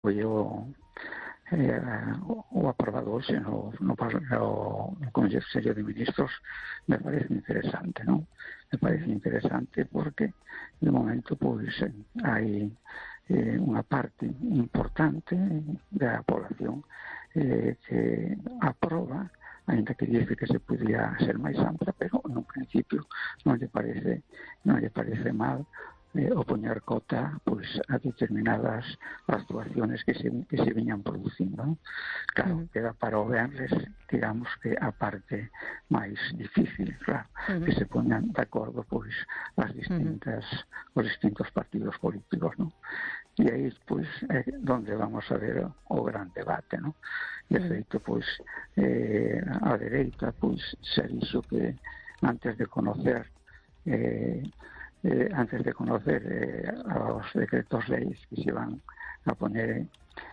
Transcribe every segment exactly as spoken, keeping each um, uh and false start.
foi o, eh, o aprobado hoxe no, no, no, no Consello de Ministros. Me parece interesante, non? Me parece interesante porque de momento pois hai eh, unha parte importante da población eh, que aproba, ainda que dice que se podía ser máis ampla, pero no principio non lle parece non lle parece mal eh, o poñer cota pois a determinadas actuaciones que se, que se viñan producindo, non? Claro, uh-huh. Queda para o venres, digamos que a parte máis difícil, claro, uh-huh. que se poñan de acordo pois as distintas uh-huh. os distintos partidos políticos, non? E aí, pois, é onde vamos a ver o, o gran debate, non? De feito, pois, eh, a dereita, pois, se dixo que antes de conocer eh, eh, antes de conocer eh, os decretos leis que se van a poner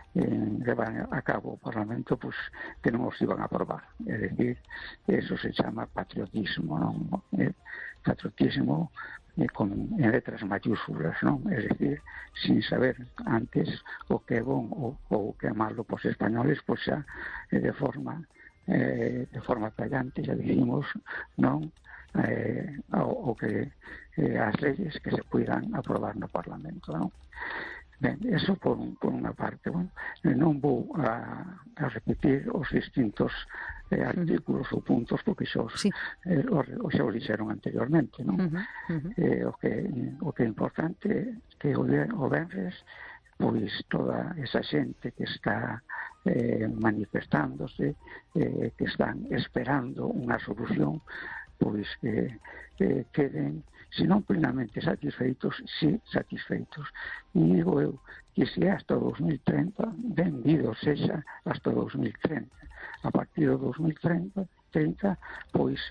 en llevar a cabo o Parlamento, pois, que non os iban a aprobar. É dicir, eso se chama patriotismo, non? Eh, patriotismo eh, con, en letras mayúsculas, non? É dicir, sin saber antes o que é bon ou o que é malo pos españoles, pois xa eh, de forma eh, de forma tallante, xa dicimos, non? Eh, o, o que eh, as leyes que se puidan aprobar no Parlamento, non? Ben, eso por, por unha parte. Bueno, non vou a, a repetir os distintos eh, artículos uh-huh. ou puntos porque xos, sí. eh, os, os xa os dixeron anteriormente, non? Uh-huh. Uh-huh. Eh, o, que, o que é importante que o, o venres, pois toda esa xente que está eh, manifestándose, eh, que están esperando unha solución, pois que eh, queden, se non plenamente satisfeitos, si satisfeitos. E digo eu que se é hasta o dos mil treinta, benvido sexa hasta o dos mil treinta. A partir do dos mil treinta, treinta, pois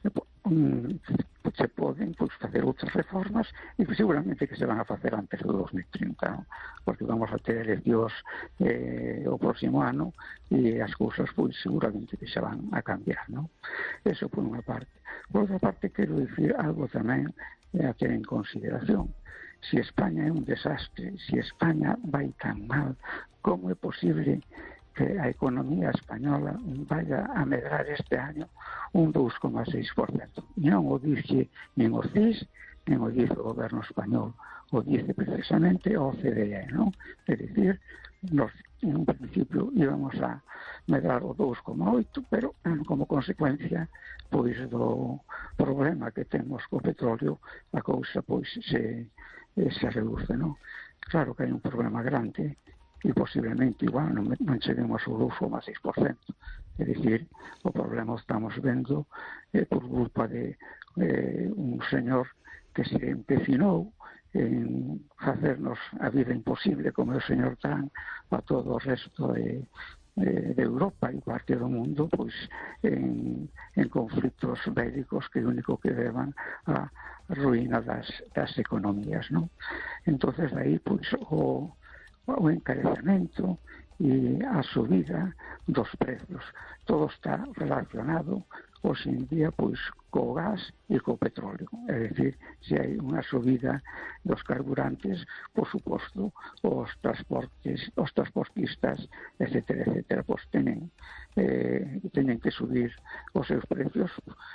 um, se poden pois, facer outras reformas e que seguramente que se van a facer antes do dos mil trinta, non? Porque vamos a ter eleccións eh, o próximo ano e as cousas pois seguramente que se van a cambiar, non? Eso por unha parte. Por outra parte, quero dicir algo tamén a ter en consideración. Si España é un desastre, si España vai tan mal, como é posible que a economía española vaya a medrar este año un dous coma seis por cento? Non o dice nin o C I S, nin o dice o goberno español, o dice precisamente o O C D E, non? É dicir, nos, en un principio íbamos a medrar o dous coma oito, pero como consecuencia pois do problema que temos co petróleo, a cousa pois se, se reduce, non? Claro que hai un problema grande e posiblemente igual non, non cheguemos ao dous coma seis por cento. É dicir, o problema estamos vendo eh, por culpa de eh, un señor que se empecinou en facernos a vida imposible como o señor Trump a todo o resto de, de, de Europa e parte do mundo, pois en, en conflitos bélicos que o único que levan a ruína das, das economías, non? Entonces aí pois o, o encarecemento e a subida dos precios, todo está relacionado hoxe en día pois co gas e co petróleo. É dicir, se hai unha subida dos carburantes, por suposto, os transportes, os transportistas, etcétera, etcétera, pois tenen, eh, tenen que subir os seus precios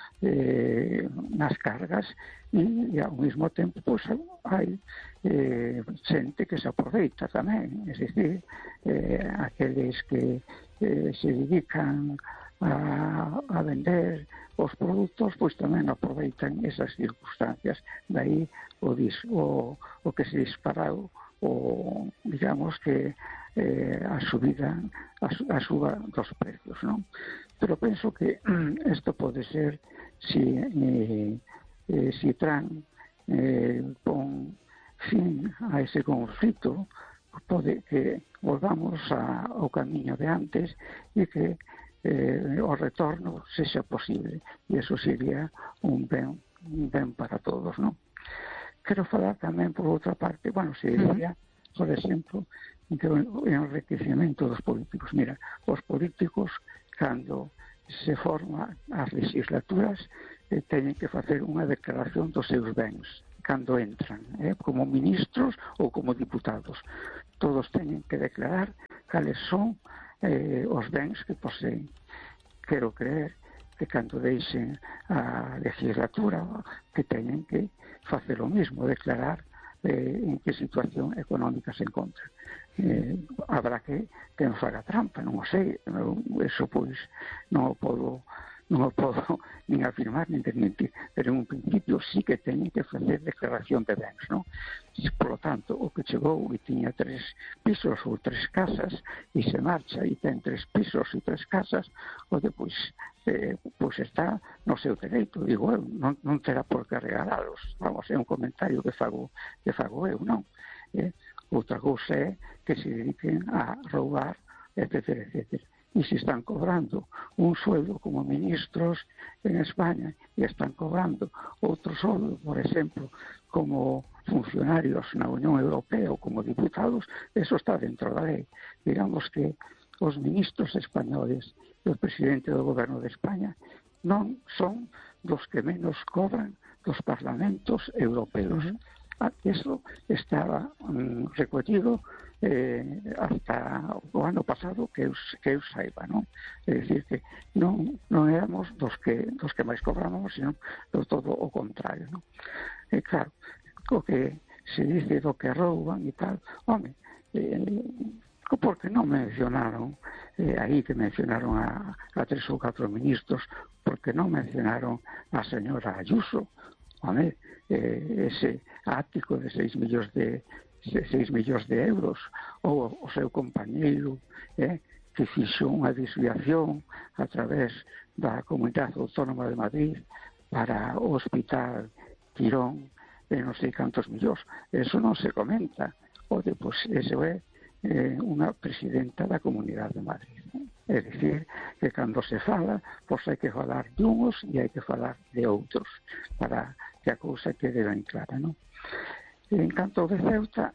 eh, nas cargas e, e ao mesmo tempo pois hai eh, xente que se aproveita tamén, é dicir, eh, aqueles que eh, se dedican A, a vender os produtos, pois tamén aproveitan esas circunstancias. Daí o, dis, o, o que se disparou o, digamos que eh, a subida a, a suba dos precios, non? Pero penso que isto pode ser si, eh, eh, si Trump eh, pon fin a ese conflito, pode que volvamos a, ao camiño de antes e que Eh, o retorno sexa posible, e eso sería un ben, un ben para todos, non? Quero falar tamén por outra parte, bueno, sería, por exemplo, o enriquecemento dos políticos. Mira, os políticos, cando se forma as legislaturas, eh, teñen que facer unha declaración dos seus bens cando entran, eh, como ministros ou como diputados. todos teñen que declarar cales son eh, os bens que poseen. Quero creer que cando deixen a legislatura que teñen que facer o mismo, declarar eh, en que situación económica se encontra. Eh, habrá que que non faga trampa, non o sei, eso pois non o podo non o podo nin afirmar nin desmentir, pero en un principio sí que teñen que facer declaración de bens, non? Por lo tanto, o que chegou e tiña tres pisos ou tres casas e se marcha e ten tres pisos e tres casas, o de pois eh, pois está no seu dereito, digo eu, non, non terá por que regalalos, vamos, é un comentario que fago, que fago eu, non? Eh, outra cousa é que se dediquen a roubar, etcétera, etcétera. E se están cobrando un sueldo como ministros en España e están cobrando outro sueldo, por exemplo, como funcionarios na Unión Europea ou como diputados, eso está dentro da lei. Digamos que os ministros españoles e o presidente do goberno de España non son dos que menos cobran dos parlamentos europeos. Ah, eso estaba um, recollido eh, hasta o ano pasado que eu, que eu saiba, non? É dicir que non, non éramos dos que, dos que máis cobramos, sino do todo o contrario, non? E claro, o que se dice do que rouban e tal, home, eh, porque non mencionaron eh, aí que mencionaron a, a tres ou catro ministros, porque non mencionaron a señora Ayuso, home, eh, ese ático de seis millóns de seis millóns de euros, ou o seu compañeiro eh, que fixo unha desviación a través da Comunidade Autónoma de Madrid para o Hospital Quirón de non sei cantos millóns. Eso non se comenta. O de, pois, eso é eh, unha presidenta da Comunidade de Madrid. É dicir, que cando se fala, pois hai que falar de uns e hai que falar de outros, para que a cousa quede ben clara, non? En canto de Ceuta,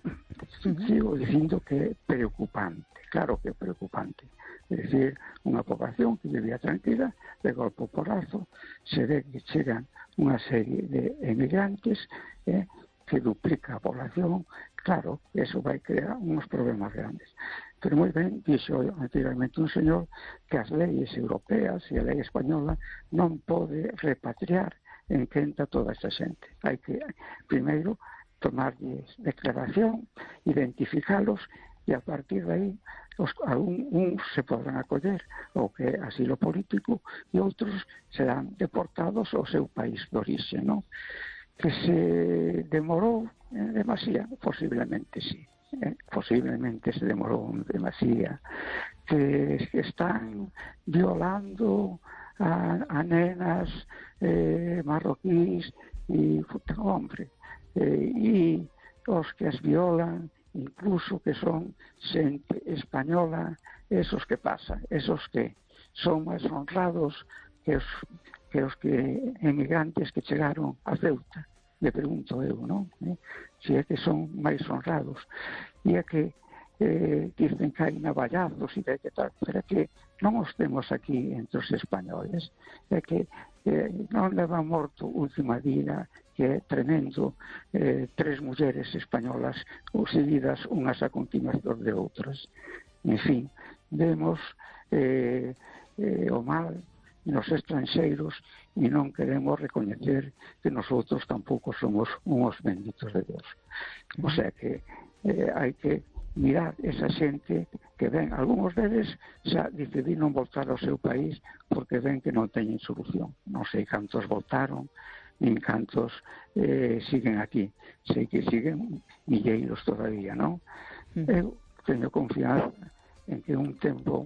sigo dicindo que é preocupante, claro que é preocupante. É dicir, unha población que vivía tranquila, de golpe porrazo, se ve que chegan unha serie de emigrantes eh, que duplica a población, claro, eso vai crear uns problemas grandes. Pero moi ben, dixo anteriormente un señor que as leis europeas e a lei española non pode repatriar en quenta toda esa xente. Hai que, primeiro, tomarlles declaración, identificalos e a partir de aí os, un, uns se podrán acoller o que é asilo político e outros serán deportados ao seu país de orixe, non? Que se demorou eh, demasiado, posiblemente sí, eh, posiblemente se demorou demasiado, que, que están violando a, a nenas eh, marroquíes e, hombre, eh, e os que as violan, incluso que son xente española, esos que pasa, esos que son máis honrados que os que os que emigrantes que chegaron a Ceuta, le pregunto eu, non? Eh? Se é que son máis honrados, e é que eh, dicen que hai navallazos e de que tal, pero é que non os temos aquí entre os españoles, é que eh, non levan morto última vida, que é tremendo, eh, tres mulleres españolas seguidas unhas a continuación de outras. En fin, vemos eh, eh, o mal nos estranxeiros e non queremos recoñecer que nosotros tampouco somos uns benditos de Deus. O sea que eh, hai que mirar esa xente que ven, algúns deles xa decidiron voltar ao seu país porque ven que non teñen solución. Non sei cantos voltaron, nin cantos eh, siguen aquí. Sei que siguen milleiros todavía, non? Mm. Eu teño confianza en que un tempo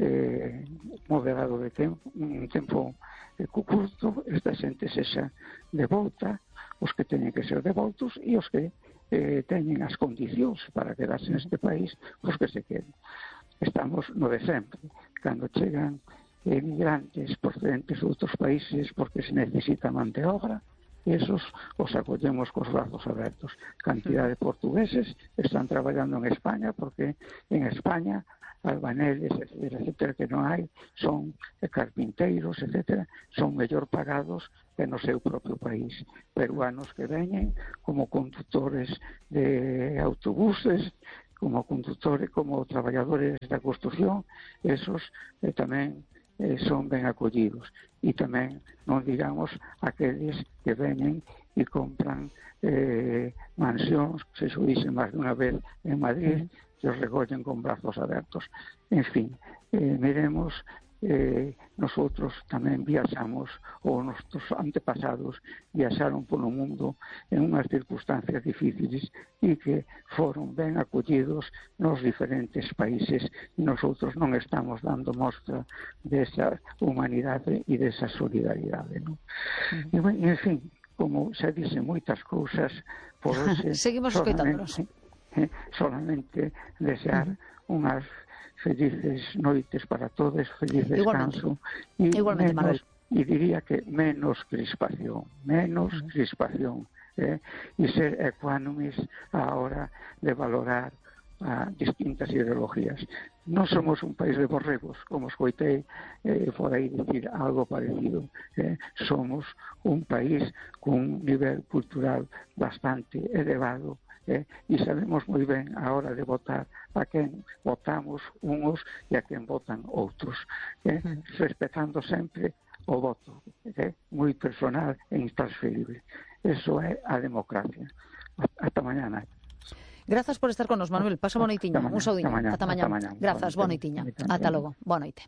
eh, moderado de tempo, un tempo eh, curto, esta xente sexa de volta, os que teñen que ser devoltos e os que eh, teñen as condicións para quedarse neste país, os que se queden. Estamos no de sempre, cando chegan emigrantes procedentes de outros países porque se necesita man de obra, esos os acollemos cos brazos abertos. Cantidad de portugueses están traballando en España porque en España albaneles, etcétera, etcétera, que non hai, son carpinteiros, etcétera, son mellor pagados que no seu propio país. Peruanos que veñen como conductores de autobuses, como conductores, como traballadores da construción, esos eh, tamén eh, son ben acollidos. E tamén, non digamos, aqueles que venen e compran eh, mansións, se xo dixen máis dunha vez en Madrid, que os recollen con brazos abertos. En fin, eh, miremos, eh, nosotros tamén viaxamos, ou nosos antepasados viaxaron polo mundo en unhas circunstancias difíciles e que foron ben acollidos nos diferentes países, e nosotros non estamos dando mostra desa humanidade e desa solidaridade, non? Uh -huh. E, en fin, como xa dixen moitas cousas, por hoxe seguimos escoitándonos. Eh, solamente desear uh -huh. unhas felices noites para todos, feliz descanso e menos, e diría que menos crispación, menos uh -huh. crispación, eh, e ser ecuánimes a hora de valorar a distintas ideologías. Non somos un país de borregos, como escoitei eh, por aí dicir algo parecido. Eh, somos un país cun nivel cultural bastante elevado, eh, e sabemos moi ben a hora de votar a quen votamos unos e a quen votan outros, eh, respetando sempre o voto, eh, moi personal e intransferible. Eso é a democracia. Hasta mañana. Grazas por estar con nos, Manuel. Pasa boa noitiña. Un saudiño. Ata mañá. Grazas, boa noitiña. Ata logo. Boa noite.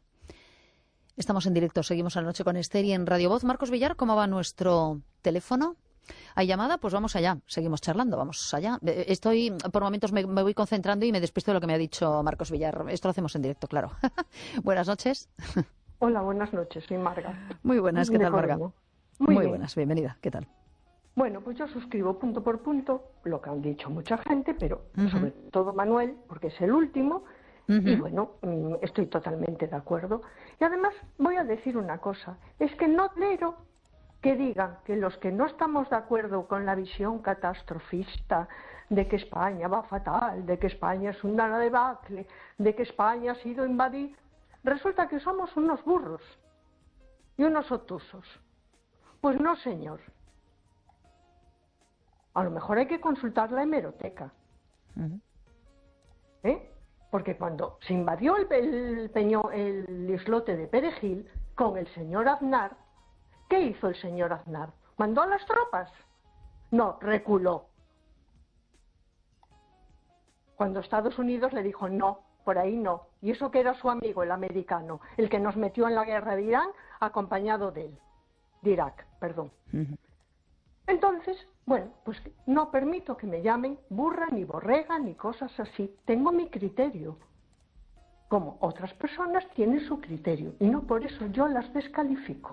Estamos en directo, seguimos a la noche con Esther y en Radio Voz. Marcos Villar, ¿cómo va nuestro teléfono? ¿Hay llamada? Pues vamos allá, seguimos charlando, vamos allá. Estoy, por momentos me, me voy concentrando y me despisto de lo que me ha dicho Marcos Villar. Esto lo hacemos en directo, claro. Buenas noches. Hola, buenas noches, soy Marga. Muy buenas, ¿qué tal, Marga? Muy, Muy buenas, bienvenida, ¿qué tal? Bueno, pues yo suscribo punto por punto lo que han dicho mucha gente, pero uh-huh. sobre todo Manuel, porque es el último, uh-huh. y bueno, estoy totalmente de acuerdo. Y además voy a decir una cosa, es que no tolero que digan que los que no estamos de acuerdo con la visión catastrofista de que España va fatal, de que España es una debacle, de que España ha sido invadida, resulta que somos unos burros y unos obtusos. Pues no, señor. A lo mejor hay que consultar la hemeroteca. Uh-huh. ¿Eh? Porque cuando se invadió el, el, peño, el islote de Perejil con el señor Aznar, ¿qué hizo el señor Aznar? ¿Mandó a las tropas? No, reculó. Cuando Estados Unidos le dijo no, por ahí no. Y eso que era su amigo, el americano, el que nos metió en la guerra de Irán, acompañado de él. De Irak, perdón. Uh-huh. Entonces, bueno, pues no permito que me llamen burra, ni borrega, ni cosas así. Tengo mi criterio. Como otras personas tienen su criterio. Y no por eso yo las descalifico.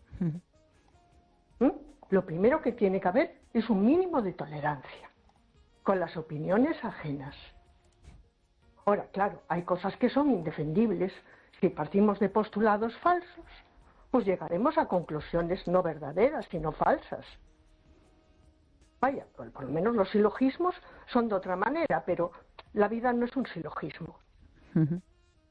¿Mm? Lo primero que tiene que haber es un mínimo de tolerancia con las opiniones ajenas. Ahora, claro, hay cosas que son indefendibles. Si partimos de postulados falsos, pues llegaremos a conclusiones no verdaderas, sino falsas. Vaya, por, por lo menos los silogismos son de otra manera, pero la vida no es un silogismo. Uh-huh.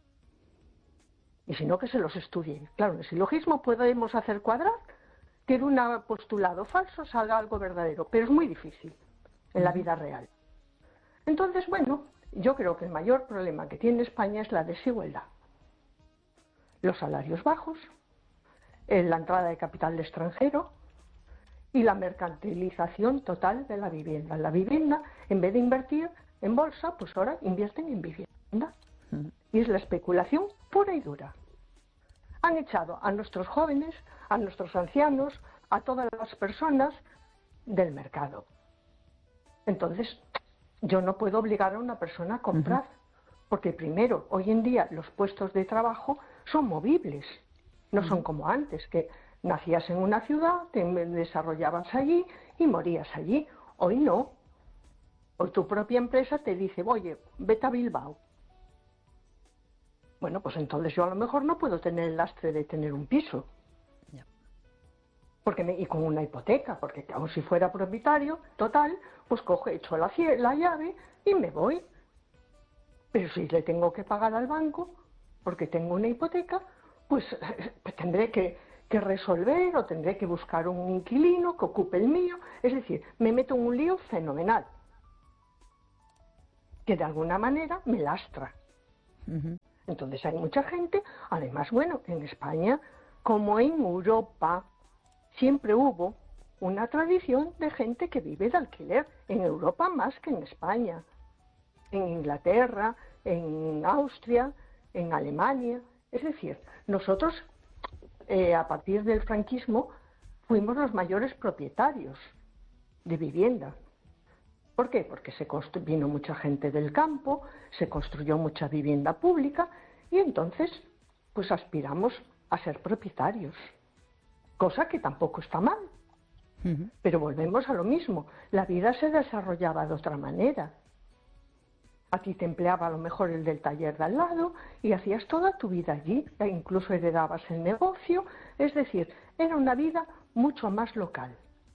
Y si no, que se los estudien. Claro, en el silogismo podemos hacer cuadrar que de un postulado falso salga algo verdadero, pero es muy difícil en la vida real. Entonces, bueno, yo creo que el mayor problema que tiene España es la desigualdad. Los salarios bajos, la entrada de capital extranjero y la mercantilización total de la vivienda. La vivienda, en vez de invertir en bolsa, pues ahora invierten en vivienda. Y es la especulación pura y dura. Han echado a nuestros jóvenes, a nuestros ancianos, a todas las personas del mercado. Entonces, yo no puedo obligar a una persona a comprar, uh-huh. porque primero, hoy en día, los puestos de trabajo son movibles. No uh-huh. son como antes, que nacías en una ciudad, te desarrollabas allí y morías allí. Hoy no. Hoy tu propia empresa te dice, oye, vete a Bilbao. Bueno, pues entonces yo a lo mejor no puedo tener el lastre de tener un piso. Yeah. Porque me, y con una hipoteca, porque aun si fuera propietario, total, pues coge, echo la, la llave y me voy. Pero si le tengo que pagar al banco, porque tengo una hipoteca, pues tendré que, que resolver o tendré que buscar un inquilino que ocupe el mío. Es decir, me meto en un lío fenomenal. que de alguna manera me lastra. Uh-huh. Entonces hay mucha gente, además, bueno, en España, como en Europa, siempre hubo una tradición de gente que vive de alquiler, en Europa más que en España, en Inglaterra, en Austria, en Alemania. Es decir, nosotros eh, a partir del franquismo fuimos los mayores propietarios de vivienda. ¿Por qué? Porque se constru- vino mucha gente del campo, se construyó mucha vivienda pública y entonces pues aspiramos a ser propietarios, cosa que tampoco está mal. Uh-huh. Pero volvemos a lo mismo, la vida se desarrollaba de otra manera. A ti te empleaba a lo mejor el del taller de al lado y hacías toda tu vida allí, e incluso heredabas el negocio, es decir, era una vida mucho más local.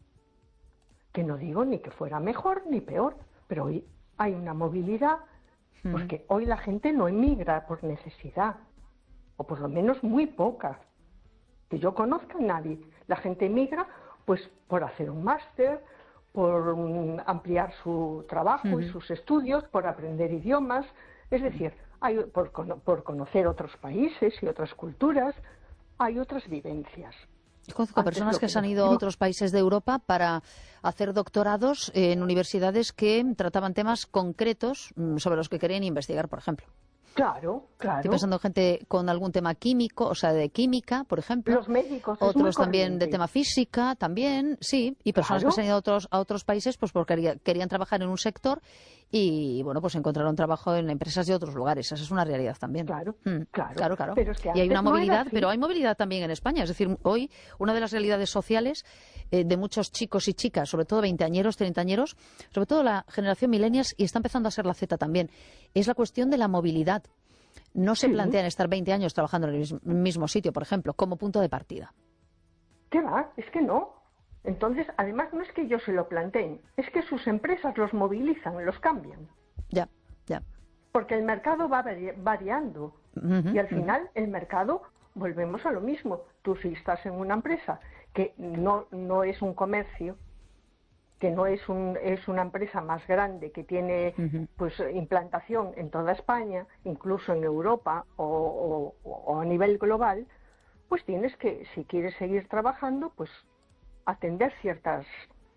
Que no digo ni que fuera mejor ni peor, pero hoy hay una movilidad, uh-huh. porque hoy la gente no emigra por necesidad, o por lo menos muy poca, que yo conozca a nadie. La gente emigra pues por hacer un máster, por um, ampliar su trabajo uh-huh. y sus estudios, por aprender idiomas, es decir, hay, por, por conocer otros países y otras culturas, hay otras vivencias. Yo conozco Antes personas que, que se han ido a otros países de Europa para hacer doctorados en universidades que trataban temas concretos sobre los que querían investigar, por ejemplo. Claro, claro. Estoy pensando en gente con algún tema químico, o sea, de química, por ejemplo. Los médicos. Otros también corriente. de tema física, también, sí. Y personas claro. que se han ido a otros, a otros países pues porque querían, querían trabajar en un sector y, bueno, pues encontraron trabajo en empresas de otros lugares. Esa es una realidad también. Claro, mm, claro. Claro, claro. Pero es que y hay una movilidad, no pero hay movilidad también en España. Es decir, hoy una de las realidades sociales eh, de muchos chicos y chicas, sobre todo veinteañeros, treintañeros, sobre todo la generación millennials, y está empezando a ser la Z también, es la cuestión de la movilidad. No se sí. plantean estar veinte años trabajando en el mismo sitio, por ejemplo, como punto de partida. ¿Qué va? Es que no. Entonces, además, no es que ellos se lo planteen, es que sus empresas los movilizan, los cambian. Ya, ya. Porque el mercado va vari- variando. Uh-huh, y al final, uh-huh. el mercado, volvemos a lo mismo. Tú si estás en una empresa que no, no es un comercio, que no es, un, es una empresa más grande, que tiene uh-huh. pues implantación en toda España, incluso en Europa o, o, o a nivel global, pues tienes que, si quieres seguir trabajando, pues atender ciertas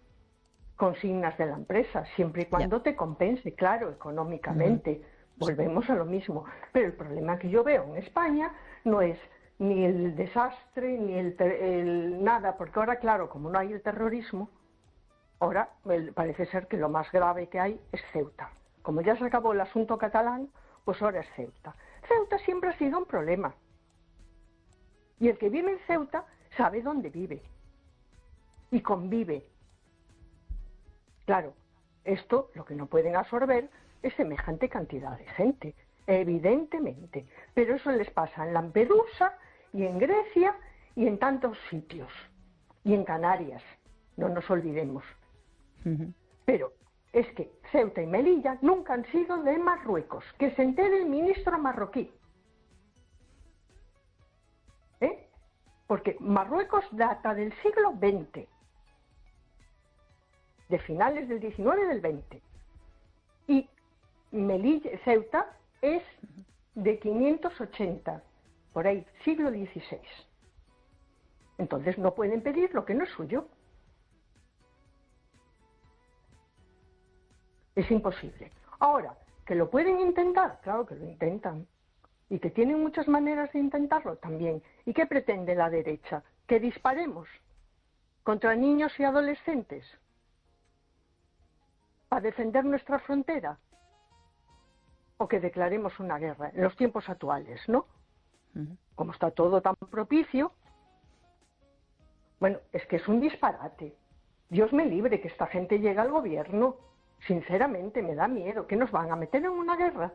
consignas de la empresa, siempre y cuando yeah. te compense, claro, económicamente. Uh-huh. Volvemos a lo mismo. Pero el problema que yo veo en España no es ni el desastre, ni el, ter- el nada, porque ahora, claro, como no hay el terrorismo, ahora parece ser que lo más grave que hay es Ceuta. Como ya se acabó el asunto catalán, pues ahora es Ceuta. Ceuta siempre ha sido un problema. Y el que vive en Ceuta sabe dónde vive. Y convive. Claro, esto lo que no pueden absorber es semejante cantidad de gente, evidentemente. Pero eso les pasa en Lampedusa y en Grecia y en tantos sitios. Y en Canarias, no nos olvidemos. Uh-huh. Pero es que Ceuta y Melilla nunca han sido de Marruecos. Que se entere el ministro marroquí. ¿Eh? Porque Marruecos data del siglo veinte. De finales del diecinueve y del veinte. Y Melilla, Ceuta es de quinientos ochenta, por ahí, siglo dieciséis. Entonces no pueden pedir lo que no es suyo. Es imposible. Ahora, que lo pueden intentar, claro que lo intentan. Y que tienen muchas maneras de intentarlo también. ¿Y qué pretende la derecha? ¿Que disparemos contra niños y adolescentes para defender nuestra frontera? ¿O que declaremos una guerra en los tiempos actuales, no? Uh-huh. Como está todo tan propicio. Bueno, es que es un disparate. Dios me libre que esta gente llegue al gobierno. Sinceramente, me da miedo. ¿Que nos van a meter en una guerra?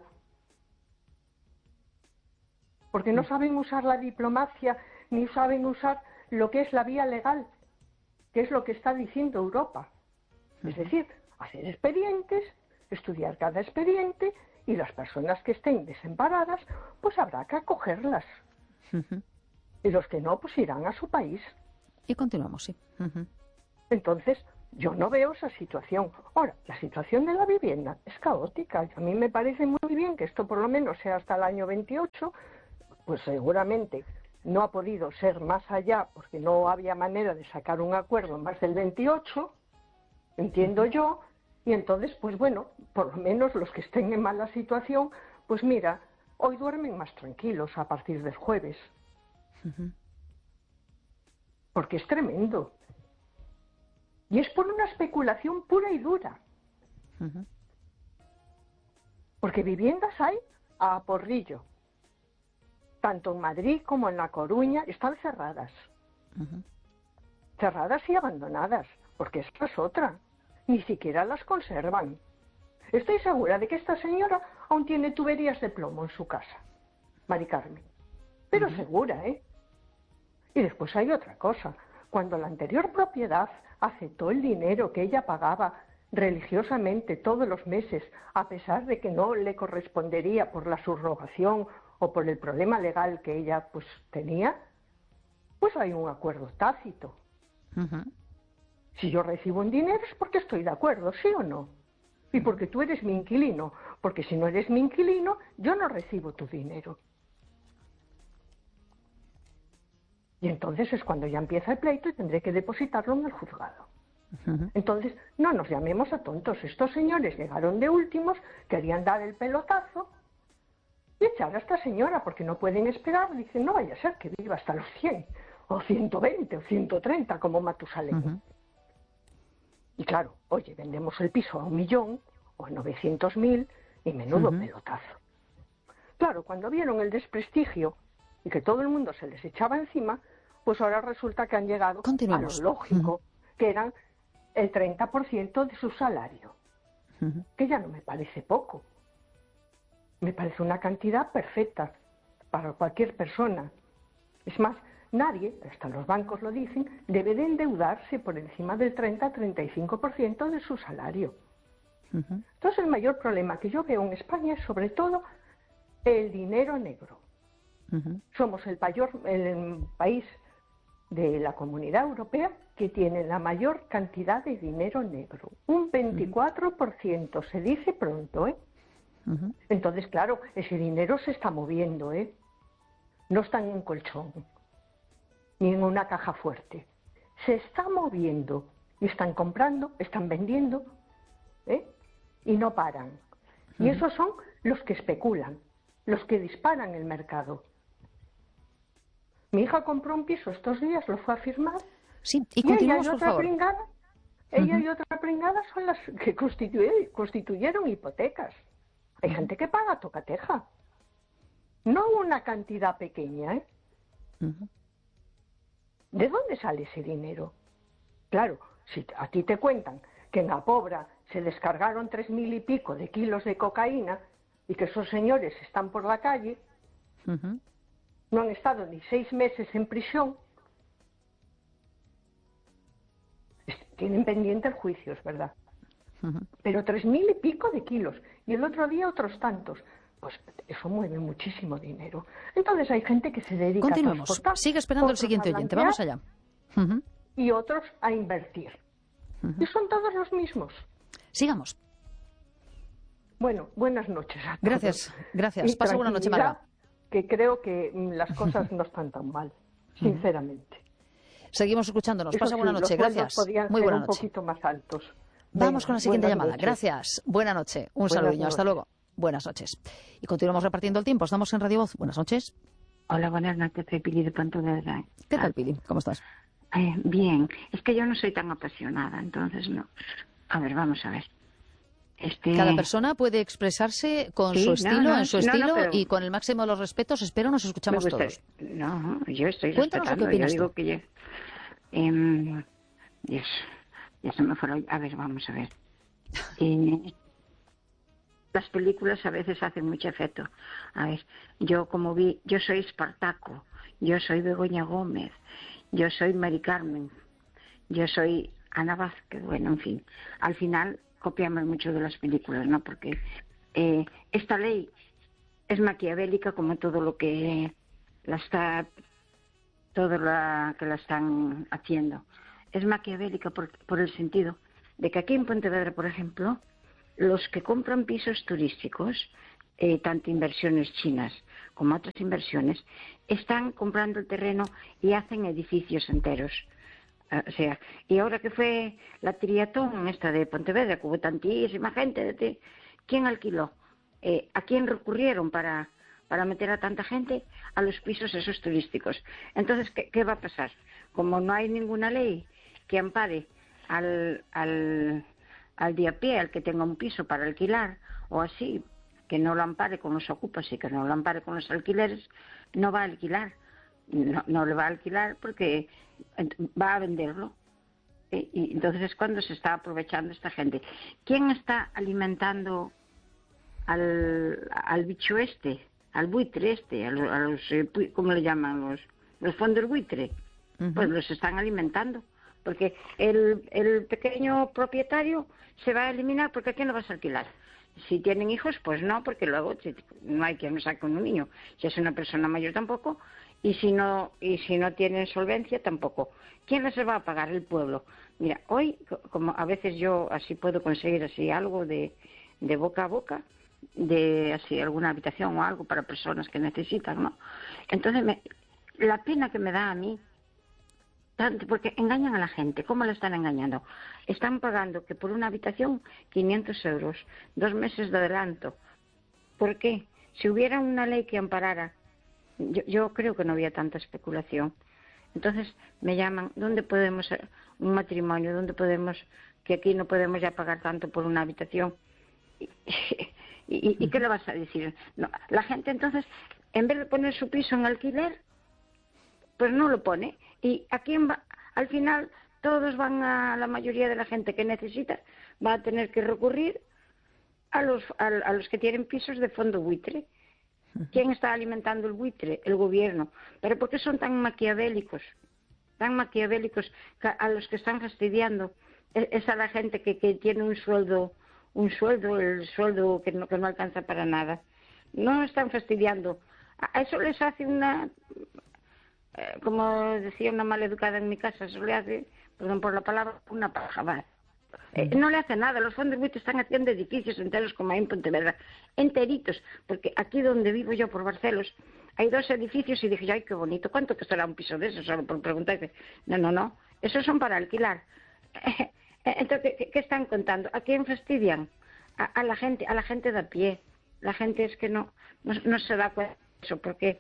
Porque no saben usar la diplomacia, ni saben usar lo que es la vía legal, que es lo que está diciendo Europa. Es decir, hacer expedientes, estudiar cada expediente, y las personas que estén desamparadas, pues habrá que acogerlas. Uh-huh. Y los que no, pues irán a su país. Y continuamos, sí. Uh-huh. Entonces, yo no veo esa situación. Ahora, la situación de la vivienda es caótica. A mí me parece muy bien que esto por lo menos sea hasta el año veintiocho, pues seguramente no ha podido ser más allá porque no había manera de sacar un acuerdo más del veintiocho, entiendo yo, y entonces, pues bueno, por lo menos los que estén en mala situación, pues mira, hoy duermen más tranquilos a partir del jueves. Uh-huh. Porque es tremendo. Y es por una especulación pura y dura. Uh-huh. Porque viviendas hay a porrillo. Tanto en Madrid como en La Coruña están cerradas. Uh-huh. Cerradas y abandonadas, porque esta es otra. Ni siquiera las conservan. Estoy segura de que esta señora aún tiene tuberías de plomo en su casa, Mari Carmen. Pero uh-huh. segura, ¿eh? Y después hay otra cosa. Cuando la anterior propiedad aceptó el dinero que ella pagaba religiosamente todos los meses, a pesar de que no le correspondería por la subrogación o por el problema legal que ella pues tenía, pues hay un acuerdo tácito. Uh-huh. Si yo recibo un dinero es porque estoy de acuerdo, ¿sí o no? Y porque tú eres mi inquilino, porque si no eres mi inquilino, yo no recibo tu dinero. Y entonces es cuando ya empieza el pleito y tendré que depositarlo en el juzgado. Uh-huh. Entonces, no nos llamemos a tontos. Estos señores llegaron de últimos, querían dar el pelotazo y echar a esta señora, porque no pueden esperar. Dicen, no vaya a ser que viva hasta los cien, o ciento veinte, o ciento treinta, como Matusalén. Uh-huh. Y claro, oye, vendemos el piso a un millón, o a novecientos mil, y menudo uh-huh. pelotazo. Claro, cuando vieron el desprestigio y que todo el mundo se les echaba encima, pues ahora resulta que han llegado a lo lógico, uh-huh. que eran el treinta por ciento de su salario, uh-huh. que ya no me parece poco. Me parece una cantidad perfecta para cualquier persona. Es más, nadie, hasta los bancos lo dicen, debe de endeudarse por encima del treinta a treinta y cinco por ciento de su salario. Uh-huh. Entonces el mayor problema que yo veo en España es sobre todo el dinero negro. Uh-huh. Somos el, mayor, el país de la Comunidad Europea que tiene la mayor cantidad de dinero negro. Un veinticuatro por ciento, uh-huh. se dice pronto, ¿eh? Uh-huh. Entonces, claro, ese dinero se está moviendo, ¿eh? No está en un colchón, ni en una caja fuerte. Se está moviendo y están comprando, están vendiendo, ¿eh? Y no paran. Uh-huh. Y esos son los que especulan, los que disparan el mercado. Mi hija compró un piso estos días, lo fue a firmar. Sí, y, y ella y por otra favor. pringada, ella uh-huh. y otra pringada son las que constituyeron, constituyeron hipotecas. Hay uh-huh. gente que paga tocateja. No una cantidad pequeña, ¿eh? Uh-huh. ¿De dónde sale ese dinero? Claro, si a ti te cuentan que en La Pobra se descargaron tres mil y pico de kilos de cocaína y que esos señores están por la calle, uh-huh. no han estado ni seis meses en prisión, tienen pendiente el juicio, es verdad. Uh-huh. Pero tres mil y pico de kilos, y el otro día otros tantos, pues eso mueve muchísimo dinero. Entonces hay gente que se dedica Continuemos. a transportar. Sigue esperando el siguiente oyente, vamos allá. Uh-huh. Y otros a invertir. Uh-huh. Y son todos los mismos. Sigamos. Bueno, buenas noches a todos. Gracias, gracias. Pasa buena noche, Marga. Que creo que las cosas no están tan mal, sinceramente. Seguimos escuchándonos. Eso Pasa sí, buena noche. Gracias. Muy buena un noche. Poquito más altos. Vamos Venga, con la siguiente llamada. Noches. Gracias. Buena noche. Un saludo. Hasta luego. Buenas noches. Y continuamos repartiendo el tiempo. Estamos en Radio Voz. Buenas noches. Hola, buenas noches. Soy Pili de Pontevedra. ¿Qué tal, Pili? ¿Cómo estás? Eh, bien. Es que yo no soy tan apasionada, entonces no. A ver, vamos a ver. Este... Cada persona puede expresarse con sí, su estilo, no, no, en su no, estilo no, pero... y con el máximo de los respetos. Espero nos escuchamos todos. No, yo estoy Cuéntanos respetando. qué opinas yo digo tú. que yo... Eh, Dios, ya se me fueron. A ver, vamos a ver. Eh, las películas a veces hacen mucho efecto. A ver, yo como vi, yo soy Espartaco, yo soy Begoña Gómez, yo soy Mari Carmen, yo soy Ana Vázquez, bueno, en fin. Al final copiamos mucho de las películas, ¿no? Porque eh, esta ley es maquiavélica como todo lo que la está, todo lo que la están haciendo. Es maquiavélica por, por el sentido de que aquí en Pontevedra, por ejemplo, los que compran pisos turísticos, eh, tanto inversiones chinas como otras inversiones, están comprando el terreno y hacen edificios enteros. Uh, o sea, y ahora que fue la triatón esta de Pontevedra, que hubo tantísima gente, de ti, ¿quién alquiló? Eh, ¿A quién recurrieron para, para meter a tanta gente? A los pisos esos turísticos. Entonces, ¿qué, qué va a pasar? Como no hay ninguna ley que ampare al, al, al de a pie, al que tenga un piso para alquilar, o así, que no lo ampare con los ocupas y que no lo ampare con los alquileres, no va a alquilar. No, no le va a alquilar porque va a venderlo. Y, y entonces es cuando se está aprovechando esta gente. ¿Quién está alimentando al, al bicho este, al buitre este, a los, a los ¿cómo le llaman? Los, los fondos buitre. Uh-huh. Pues los están alimentando. Porque el, el pequeño propietario se va a eliminar porque ¿a quién lo vas a alquilar? Si tienen hijos, pues no, porque luego no hay quien me saque un niño. Si es una persona mayor tampoco, y si no y si no tienen solvencia tampoco. ¿Quién les va a pagar? El pueblo. Mira, hoy, como a veces yo así puedo conseguir así algo de, de boca a boca, de así alguna habitación o algo para personas que necesitan, ¿no? Entonces, me, la pena que me da a mí, tanto, porque engañan a la gente. ¿Cómo la están engañando? Están pagando que por una habitación quinientos euros, dos meses de adelanto. ¿Por qué? Si hubiera una ley que amparara, yo, yo creo que no había tanta especulación. Entonces me llaman, ¿dónde podemos, un matrimonio, dónde podemos, que aquí no podemos ya pagar tanto por una habitación? ¿Y, y, y qué le vas a decir? No, la gente entonces, en vez de poner su piso en alquiler, pues no lo pone. Y a quién va, al final todos van a, la mayoría de la gente que necesita va a tener que recurrir a los a, a los que tienen pisos de fondo buitre. ¿Quién está alimentando el buitre? El gobierno. ¿Pero por qué son tan maquiavélicos? Tan maquiavélicos que a los que están fastidiando es a la gente que, que tiene un sueldo, un sueldo, el sueldo que no, que no alcanza para nada. No están fastidiando. A eso les hace una... Eh, como decía una maleducada en mi casa, eso le hace, perdón por la palabra, una paja. Eh, no le hace nada. Los fondos buitres están haciendo edificios enteros como ahí en Pontevedra, enteritos, porque aquí donde vivo yo, por Barcelos, hay dos edificios y dije yo, ay, qué bonito, ¿cuánto costará un piso de eso? Solo por preguntar. No, no, no, esos son para alquilar. Entonces, ¿qué, qué están contando? ¿A quién fastidian? A, a la gente, a la gente de a pie. La gente es que no, no, no se da cuenta de eso, porque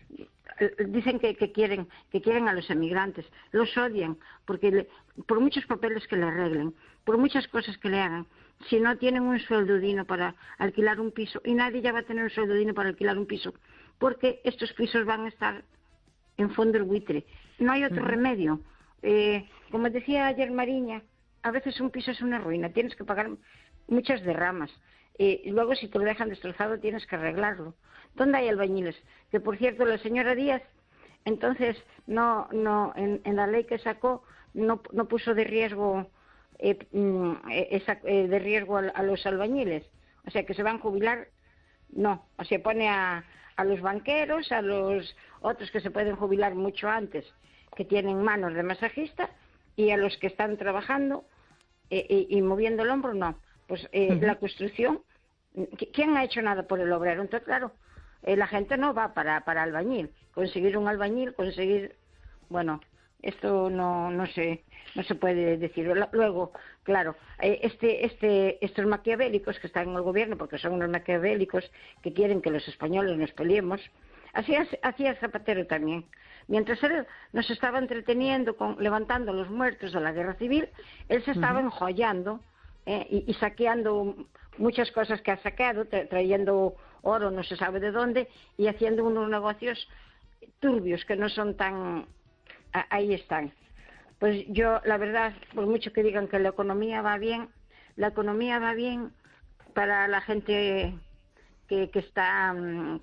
dicen que, que quieren que quieren a los emigrantes, los odian, porque le, por muchos papeles que le arreglen, por muchas cosas que le hagan, si no tienen un sueldo digno para alquilar un piso, y nadie ya va a tener un sueldo digno para alquilar un piso, porque estos pisos van a estar en fondo buitre. No hay otro uh-huh. remedio. Eh, como decía ayer Mariña, a veces un piso es una ruina, tienes que pagar muchas derramas. Eh, y luego si te lo dejan destrozado tienes que arreglarlo. ¿Dónde hay albañiles? Que por cierto la señora Díaz, entonces no, no, en, en la ley que sacó no, no puso de riesgo, eh, esa, eh, de riesgo a, a los albañiles, o sea que se van a jubilar, no, o sea pone a, a los banqueros, a los otros que se pueden jubilar mucho antes, que tienen manos de masajista, y a los que están trabajando eh, y, y moviendo el hombro, no. Pues eh, uh-huh. la construcción, ¿quién ha hecho nada por el obrero? Entonces, claro, eh, la gente no va para, para albañil. Conseguir un albañil, conseguir... Bueno, esto no, no, se, no se puede decir. Luego, claro, eh, este, este, estos maquiavélicos que están en el gobierno, porque son unos maquiavélicos que quieren que los españoles nos peleemos, así hacía Zapatero también. Mientras él nos estaba entreteniendo, con, levantando los muertos de la guerra civil, él se estaba uh-huh. enjollando eh, y, y saqueando muchas cosas que ha saqueado, tra- trayendo oro no se sabe de dónde y haciendo unos negocios turbios que no son tan... A- ahí están. Pues yo, la verdad, por mucho que digan que la economía va bien, la economía va bien para la gente que, que está... Um,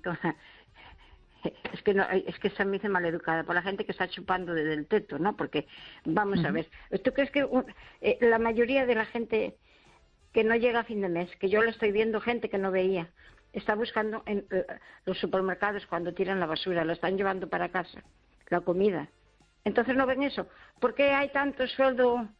Es que no, es que se me dice maleducada, por la gente que está chupando desde el teto, ¿no? Porque, vamos uh-huh. a ver, ¿tú crees que un, eh, la mayoría de la gente que no llega a fin de mes, que yo lo estoy viendo, gente que no veía, está buscando en eh, los supermercados cuando tiran la basura, la están llevando para casa, la comida? Entonces no ven eso. ¿Por qué hay tanto sueldo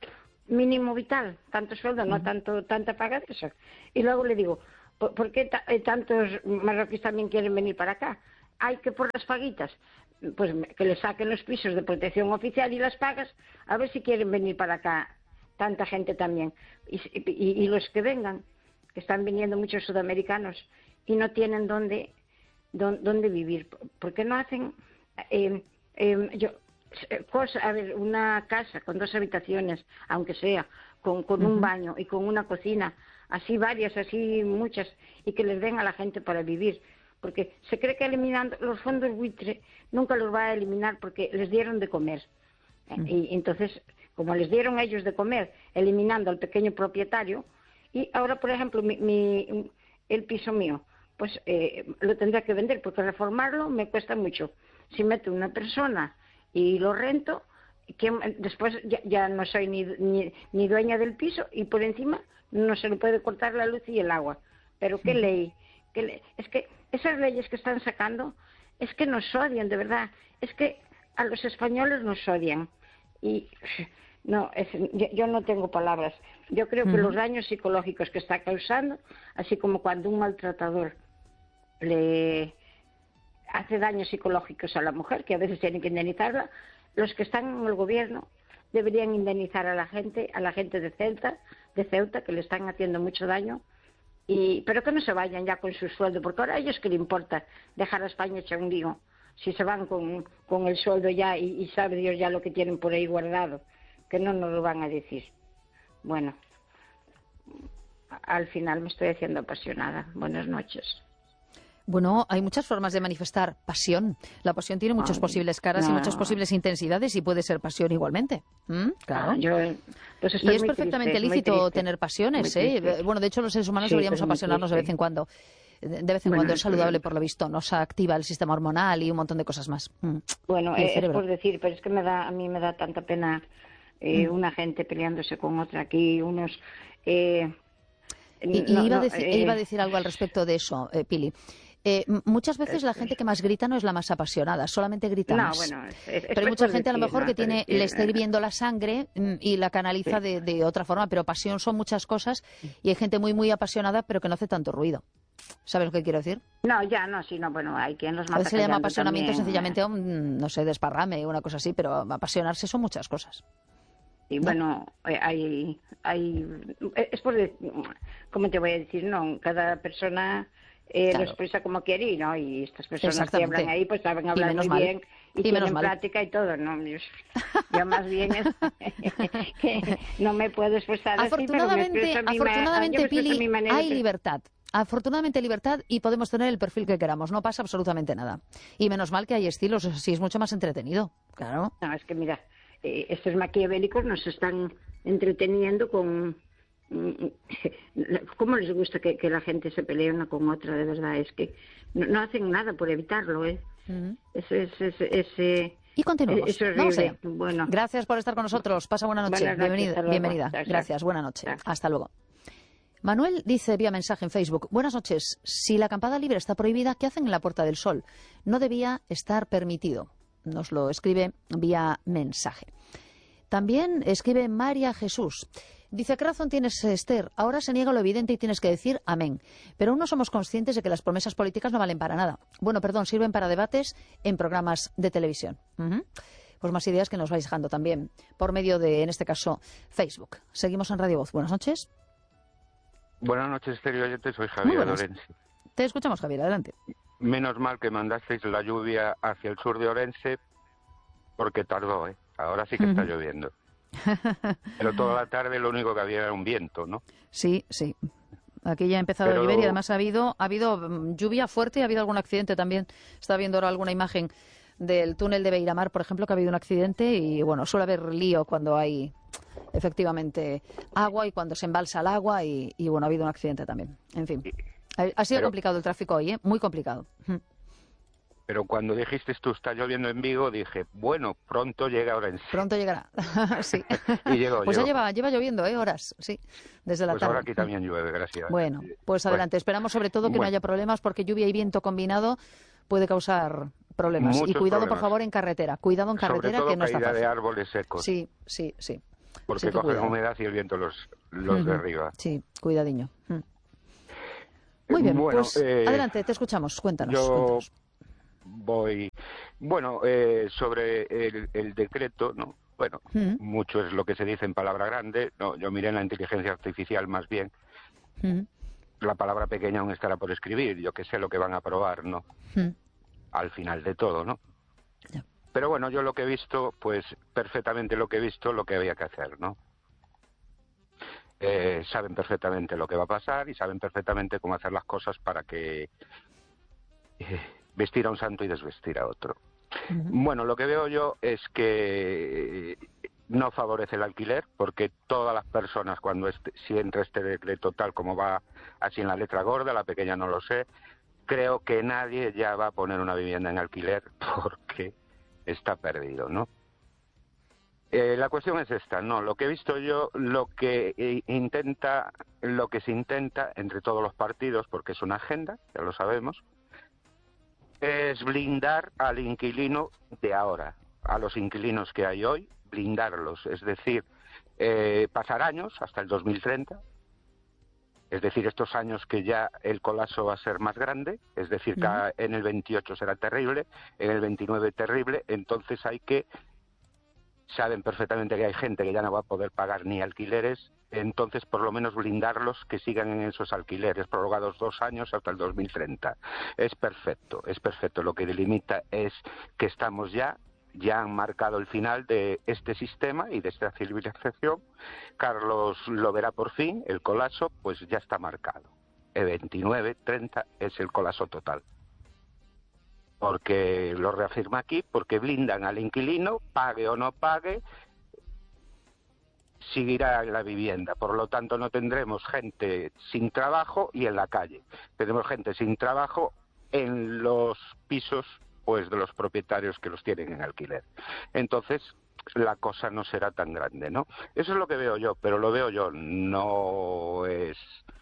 mínimo vital, tanto sueldo, no tanto tanta paga de eso. Y luego le digo, ¿por, ¿por qué ta- tantos marroquíes también quieren venir para acá? Hay que por las paguitas, pues que les saquen los pisos de protección oficial y las pagas, a ver si quieren venir para acá tanta gente también. Y, y, y los que vengan, que están viniendo muchos sudamericanos y no tienen dónde, dónde, dónde vivir, ¿por qué no hacen eh, eh, yo, cosa, a ver, una casa con dos habitaciones, aunque sea, con, con un baño y con una cocina, así varias, así muchas, y que les den a la gente para vivir? Porque se cree que eliminando los fondos buitre nunca los va a eliminar porque les dieron de comer. Mm. Y entonces, como les dieron a ellos de comer, eliminando al pequeño propietario, y ahora, por ejemplo, mi, mi, el piso mío, pues eh, lo tendré que vender porque reformarlo me cuesta mucho. Si meto una persona y lo rento, que después ya, ya no soy ni, ni, ni dueña del piso y por encima no se le puede cortar la luz y el agua. Pero qué ley, qué ley. Es que esas leyes que están sacando es que nos odian, de verdad. Es que a los españoles nos odian. Y no, es, yo, yo no tengo palabras. Yo creo que uh-huh. los daños psicológicos que está causando, así como cuando un maltratador le hace daños psicológicos a la mujer, que a veces tienen que indemnizarla, los que están en el gobierno deberían indemnizar a la gente, a la gente de Ceuta, de Ceuta, que le están haciendo mucho daño, y pero que no se vayan ya con su sueldo, porque ahora a ellos que le importa dejar a España hecha un lío, si se van con, con el sueldo ya y, y sabe Dios ya lo que tienen por ahí guardado, que no nos lo van a decir. Bueno, al final me estoy haciendo apasionada. Buenas noches. Bueno, hay muchas formas de manifestar pasión. La pasión tiene muchas Ay, posibles caras no. y muchas posibles intensidades y puede ser pasión igualmente. ¿Mm? Claro. Ah, yo, pues y es perfectamente triste, lícito tener pasiones. ¿eh? Bueno, de hecho, los seres humanos sí, deberíamos apasionarnos de vez en cuando. De vez en bueno, cuando es saludable, por lo visto. Nos activa el sistema hormonal y un montón de cosas más. Mm. Bueno, eh, es por decir, pero es que me da, a mí me da tanta pena eh, mm. una gente peleándose con otra aquí, unos... Eh, y, y no, iba, a decir, no, eh, iba a decir algo al respecto de eso, eh, Pili. Eh, muchas veces la gente que más grita no es la más apasionada, solamente grita no, más. Bueno, es, es, pero hay mucha gente decir, a lo mejor no, que tiene, decir, le está hirviendo la sangre y la canaliza sí. de, de otra forma, pero pasión son muchas cosas y hay gente muy muy apasionada pero que no hace tanto ruido. ¿Sabes lo que quiero decir? No, ya no, sí, no, bueno, hay quien los mata. A veces se le llama apasionamiento también. sencillamente, un, no sé, desparrame, una cosa así, pero apasionarse son muchas cosas. Y ¿no? Bueno, hay, hay, es por, ¿cómo te voy a decir? No, cada persona eh, claro. lo expresa como quiere, ¿no? Y estas personas que hablan ahí, pues saben hablar muy mal. bien y, y tienen práctica y todo, ¿no? Yo, yo más bien es que no me puedo expresar afortunadamente, así, pero me afortunadamente, mi, Pili, mi hay libertad. Afortunadamente libertad y podemos tener el perfil que queramos, no pasa absolutamente nada. Y menos mal que hay estilos, así es mucho más entretenido, claro. No, es que mira, eh, estos maquiavélicos nos están entreteniendo con... ¿Cómo les gusta que, que la gente se pelee una con otra? De verdad, es que no, no hacen nada por evitarlo, ¿eh? Uh-huh. Ese, ese, ese, ese, y continuamos. Es horrible. Vamos allá. Bueno. Gracias por estar con nosotros. Pasa buena noche. Buenas noches, bienvenida. bienvenida. Gracias. Gracias. Buena noche. Gracias. Hasta luego. Manuel dice vía mensaje en Facebook: buenas noches. Si la acampada libre está prohibida, ¿qué hacen en la Puerta del Sol? No debía estar permitido. Nos lo escribe vía mensaje. También escribe María Jesús. Dice: ¿qué razón tienes, Esther? Ahora se niega lo evidente y tienes que decir amén. Pero aún no somos conscientes de que las promesas políticas no valen para nada. Bueno, perdón, sirven para debates en programas de televisión. Uh-huh. Pues más ideas que nos vais dejando también por medio de, en este caso, Facebook. Seguimos en Radio Voz. Buenas noches. Buenas noches, Esther y oyentes. Soy Javier de Orense. Te escuchamos, Javier. Adelante. Menos mal que mandasteis la lluvia hacia el sur de Orense, porque tardó, ¿eh? Ahora sí que uh-huh. está lloviendo. Pero toda la tarde lo único que había era un viento, ¿no? Sí, sí. Aquí ya ha empezado Pero... a llover y además ha habido, ha habido lluvia fuerte y ha habido algún accidente también. Estaba viendo ahora alguna imagen del túnel de Beiramar, por ejemplo, que ha habido un accidente y, bueno, suele haber lío cuando hay efectivamente agua y cuando se embalsa el agua y, y bueno, ha habido un accidente también. En fin, ha, ha sido Pero... complicado el tráfico hoy, ¿eh? Muy complicado. Pero cuando dijiste tú está lloviendo en Vigo, dije, bueno, pronto llega Orense. Pronto llegará, sí. Y llegó, pues llegó. ya lleva, lleva lloviendo, ¿eh? Horas, sí, desde la pues tarde. Ahora aquí también llueve, gracias. Bueno, pues adelante. Bueno. Esperamos sobre todo que bueno. no haya problemas porque lluvia y viento combinado puede causar problemas. Muchos y cuidado, problemas. por favor, en carretera. Cuidado en carretera, sobre todo que no está fácil. De árboles secos. Sí, sí, sí. Porque sí, cogen humedad y el viento los, los uh-huh. derriba. Sí, cuidadiño. Mm. Muy bien, bueno, pues eh, adelante, te escuchamos, cuéntanos. Yo cuéntanos. voy... Bueno, eh, sobre el, el decreto, ¿no? Bueno, uh-huh. mucho es lo que se dice en palabra grande, no, yo miré en la inteligencia artificial más bien. Uh-huh. La palabra pequeña aún estará por escribir, yo que sé lo que van a aprobar, ¿no? Uh-huh. Al final de todo, ¿no? Yeah. Pero bueno, yo lo que he visto, pues perfectamente lo que he visto, lo que había que hacer, ¿no? Eh, saben perfectamente lo que va a pasar y saben perfectamente cómo hacer las cosas para que eh, vestir a un santo y desvestir a otro. Uh-huh. Bueno, lo que veo yo es que no favorece el alquiler, porque todas las personas, cuando este, si entra este decreto tal como va así en la letra gorda, la pequeña no lo sé, creo que nadie ya va a poner una vivienda en alquiler porque está perdido, ¿no? Eh, la cuestión es esta, ¿no? Lo que he visto yo, lo que eh, intenta, lo que se intenta entre todos los partidos, porque es una agenda, ya lo sabemos, es blindar al inquilino de ahora, a los inquilinos que hay hoy, blindarlos, es decir, eh, pasar años hasta el dos mil treinta, es decir, estos años que ya el colapso va a ser más grande, es decir, que uh-huh. en el veintiocho será terrible, en el veintinueve terrible, entonces hay que, saben perfectamente que hay gente que ya no va a poder pagar ni alquileres, entonces por lo menos blindarlos que sigan en esos alquileres, prorrogados dos años hasta el dos mil treinta. Es perfecto, es perfecto, lo que delimita es que estamos ya... ya han marcado el final de este sistema y de esta civilización. Carlos lo verá por fin, el colapso, pues ya está marcado. El veintinueve treinta es el colapso total. Porque lo reafirma aquí, porque blindan al inquilino, pague o no pague, seguirá en la vivienda. Por lo tanto, no tendremos gente sin trabajo y en la calle. Tendremos gente sin trabajo en los pisos pues de los propietarios que los tienen en alquiler. Entonces, la cosa no será tan grande, ¿no? Eso es lo que veo yo, pero lo veo yo, no es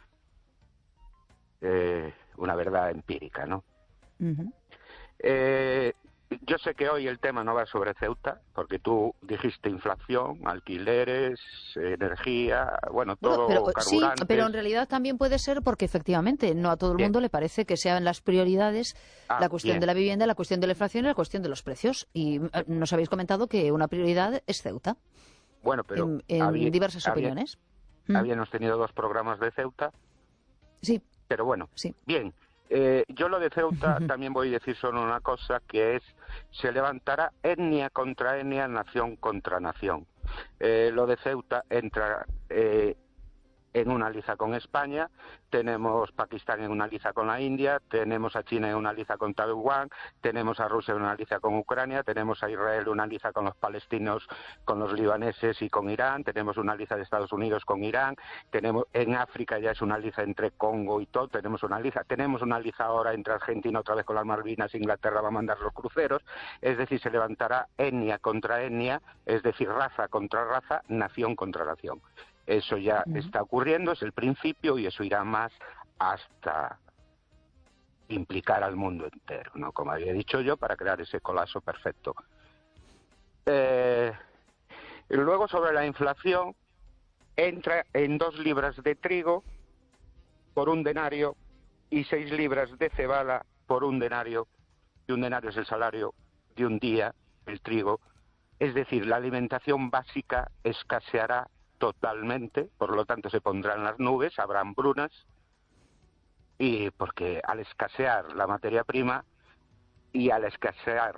eh, una verdad empírica, ¿no? Uh-huh. Eh, yo sé que hoy el tema no va sobre Ceuta, porque tú dijiste inflación, alquileres, energía, bueno, todo, bueno, pero, carburantes. Sí, pero en realidad también puede ser porque efectivamente no a todo el bien. mundo le parece que sean las prioridades ah, la cuestión bien. de la vivienda, la cuestión de la inflación y la cuestión de los precios. Y nos habéis comentado que una prioridad es Ceuta. Bueno, pero en, en había, diversas había, opiniones. Habíamos tenido dos programas de Ceuta. Sí. Pero bueno, sí. bien. Eh, yo lo de Ceuta también voy a decir solo una cosa, que es, se levantará etnia contra etnia, nación contra nación. Eh, lo de Ceuta entra eh, en una liza con España, tenemos Pakistán en una liza con la India, tenemos a China en una liza con Taiwán, tenemos a Rusia en una liza con Ucrania, tenemos a Israel una liza con los palestinos, con los libaneses y con Irán, tenemos una liza de Estados Unidos con Irán, tenemos en África ya es una liza entre Congo y todo, tenemos una liza, tenemos una liza ahora entre Argentina otra vez con las Malvinas, Inglaterra va a mandar los cruceros, es decir, se levantará etnia contra etnia, es decir, raza contra raza, nación contra nación. Eso ya uh-huh. está ocurriendo, es el principio y eso irá más hasta implicar al mundo entero, ¿no? Como había dicho yo, para crear ese colapso perfecto. Eh, y luego sobre la inflación, entra en dos libras de trigo por un denario y seis libras de cebada por un denario, y un denario es el salario de un día, el trigo, es decir, la alimentación básica escaseará totalmente, por lo tanto se pondrán las nubes, habrá hambrunas, y porque al escasear la materia prima y al escasear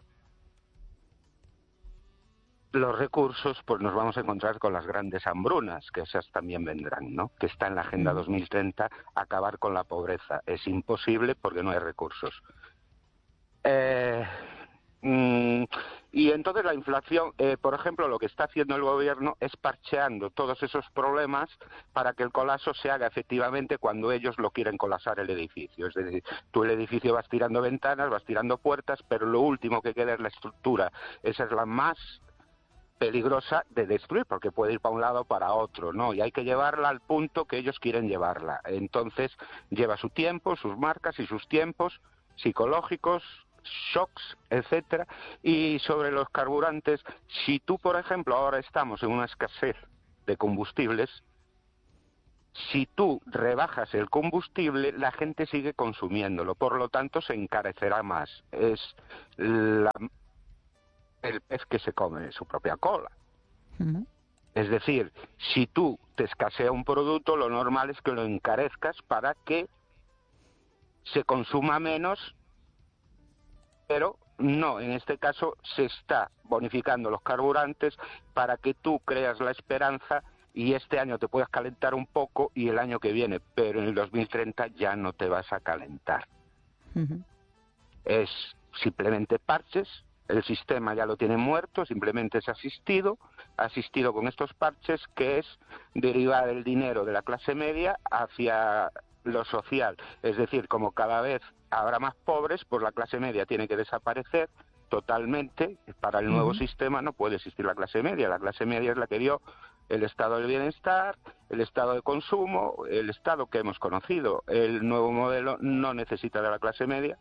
los recursos, pues nos vamos a encontrar con las grandes hambrunas, que esas también vendrán, ¿no? Que está en la Agenda dos mil treinta, acabar con la pobreza. Es imposible porque no hay recursos. Eh... Mm, y entonces la inflación, eh, por ejemplo, lo que está haciendo el gobierno es parcheando todos esos problemas para que el colapso se haga efectivamente cuando ellos lo quieren colapsar el edificio. Es decir, tú el edificio vas tirando ventanas, vas tirando puertas, pero lo último que queda es la estructura. Esa es la más peligrosa de destruir, porque puede ir para un lado o para otro, ¿no? Y hay que llevarla al punto que ellos quieren llevarla. Entonces lleva su tiempo, sus marcas y sus tiempos psicológicos, shocks, etcétera. Y sobre los carburantes, si tú, por ejemplo, ahora estamos en una escasez de combustibles, si tú rebajas el combustible, la gente sigue consumiéndolo, por lo tanto se encarecerá más. Es la, el pez que se come su propia cola. Uh-huh. Es decir, si tú te escasea un producto, lo normal es que lo encarezcas para que se consuma menos, pero no, en este caso se está bonificando los carburantes para que tú creas la esperanza y este año te puedas calentar un poco y el año que viene, pero en el dos mil treinta ya no te vas a calentar. Uh-huh. Es simplemente parches, el sistema ya lo tiene muerto, simplemente es asistido, asistido con estos parches, que es derivar el dinero de la clase media hacia lo social. Es decir, como cada vez habrá más pobres, pues la clase media tiene que desaparecer totalmente. Para el nuevo uh-huh. sistema no puede existir la clase media. La clase media es la que dio el estado del bienestar, el estado de consumo, el estado que hemos conocido. El nuevo modelo no necesita de la clase media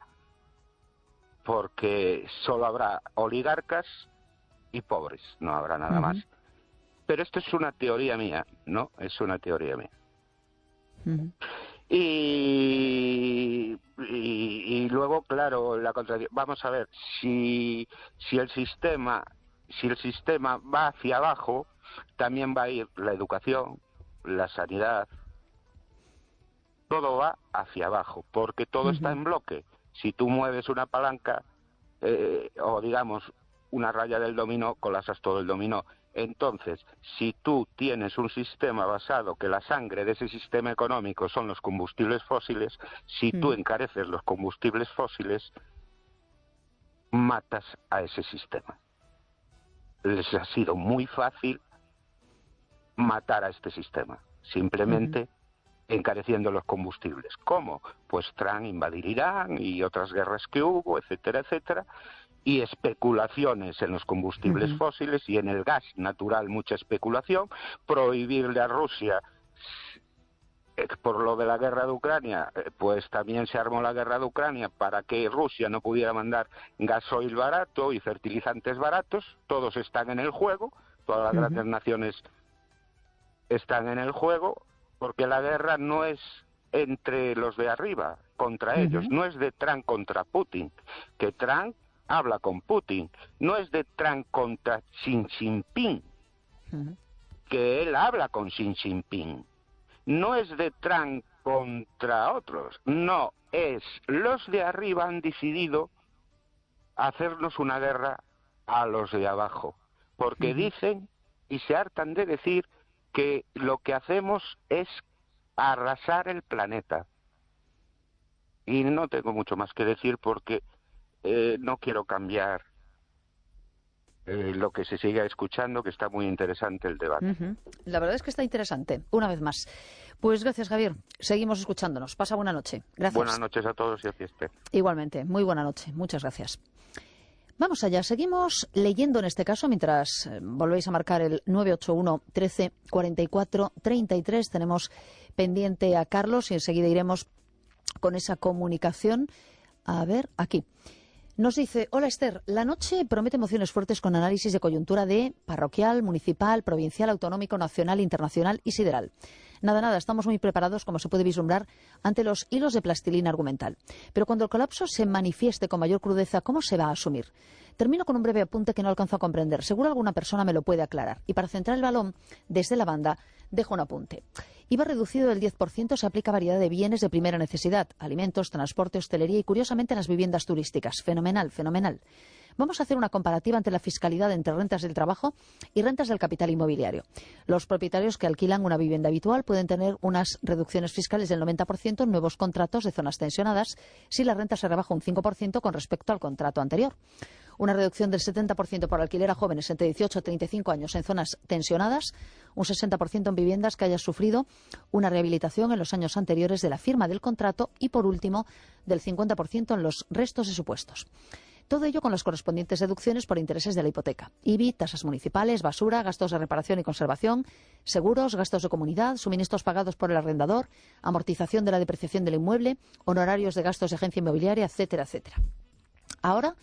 porque solo habrá oligarcas y pobres, no habrá nada uh-huh. más. Pero esto es una teoría mía, ¿no? Es una teoría mía. Uh-huh. Y, y, y luego, claro, la contradicción. Vamos a ver, si, si el sistema, si el sistema va hacia abajo, también va a ir la educación, la sanidad, todo va hacia abajo, porque todo uh-huh. está en bloque. Si tú mueves una palanca, eh, o digamos una raya del dominó, colapsas todo el dominó. Entonces, si tú tienes un sistema basado que la sangre de ese sistema económico son los combustibles fósiles, si mm. tú encareces los combustibles fósiles, matas a ese sistema. Les ha sido muy fácil matar a este sistema, simplemente mm. encareciendo los combustibles. ¿Cómo? Pues Trump invadir Irán y otras guerras que hubo, etcétera, etcétera. Y especulaciones en los combustibles uh-huh. fósiles y en el gas natural, mucha especulación, prohibirle a Rusia, eh, por lo de la guerra de Ucrania, eh, pues también se armó la guerra de Ucrania para que Rusia no pudiera mandar gasoil barato y fertilizantes baratos. Todos están en el juego, todas las uh-huh. grandes naciones están en el juego, porque la guerra no es entre los de arriba contra uh-huh. ellos, no es de Trump contra Putin, que Trump habla con Putin, no es de Trump contra Xi Jinping, uh-huh. que él habla con Xi Jinping, no es de Trump contra otros, no, es los de arriba han decidido hacernos una guerra a los de abajo, porque uh-huh. dicen y se hartan de decir que lo que hacemos es arrasar el planeta. Y no tengo mucho más que decir porque Eh, no quiero cambiar eh, lo que se siga escuchando, que está muy interesante el debate. Uh-huh. La verdad es que está interesante, una vez más. Pues gracias, Javier. Seguimos escuchándonos. Pasa buena noche. Gracias. Buenas noches a todos y a fiesta. Igualmente, muy buena noche. Muchas gracias. Vamos allá. Seguimos leyendo en este caso, mientras eh, volvéis a marcar el nueve ocho uno, trece, cuarenta y cuatro, treinta y tres. Tenemos pendiente a Carlos y enseguida iremos con esa comunicación. A ver, aquí. Nos dice, hola Esther, la noche promete emociones fuertes con análisis de coyuntura de parroquial, municipal, provincial, autonómico, nacional, internacional y sideral. Nada, nada, estamos muy preparados, como se puede vislumbrar, ante los hilos de plastilina argumental. Pero cuando el colapso se manifieste con mayor crudeza, ¿cómo se va a asumir? Termino con un breve apunte que no alcanzo a comprender. Seguro alguna persona me lo puede aclarar. Y para centrar el balón, desde la banda, dejo un apunte. I V A reducido del diez por ciento se aplica a variedad de bienes de primera necesidad, alimentos, transporte, hostelería y, curiosamente, las viviendas turísticas. Fenomenal, fenomenal. Vamos a hacer una comparativa ante la fiscalidad entre rentas del trabajo y rentas del capital inmobiliario. Los propietarios que alquilan una vivienda habitual pueden tener unas reducciones fiscales del noventa por ciento en nuevos contratos de zonas tensionadas si la renta se rebaja un cinco por ciento con respecto al contrato anterior. Una reducción del setenta por ciento por alquiler a jóvenes entre dieciocho y treinta y cinco años en zonas tensionadas, un sesenta por ciento en viviendas que hayan sufrido una rehabilitación en los años anteriores de la firma del contrato y, por último, del cincuenta por ciento en los restos de supuestos. Todo ello con las correspondientes deducciones por intereses de la hipoteca. I B I, tasas municipales, basura, gastos de reparación y conservación, seguros, gastos de comunidad, suministros pagados por el arrendador, amortización de la depreciación del inmueble, honorarios de gastos de agencia inmobiliaria, etcétera, etcétera. Ahora,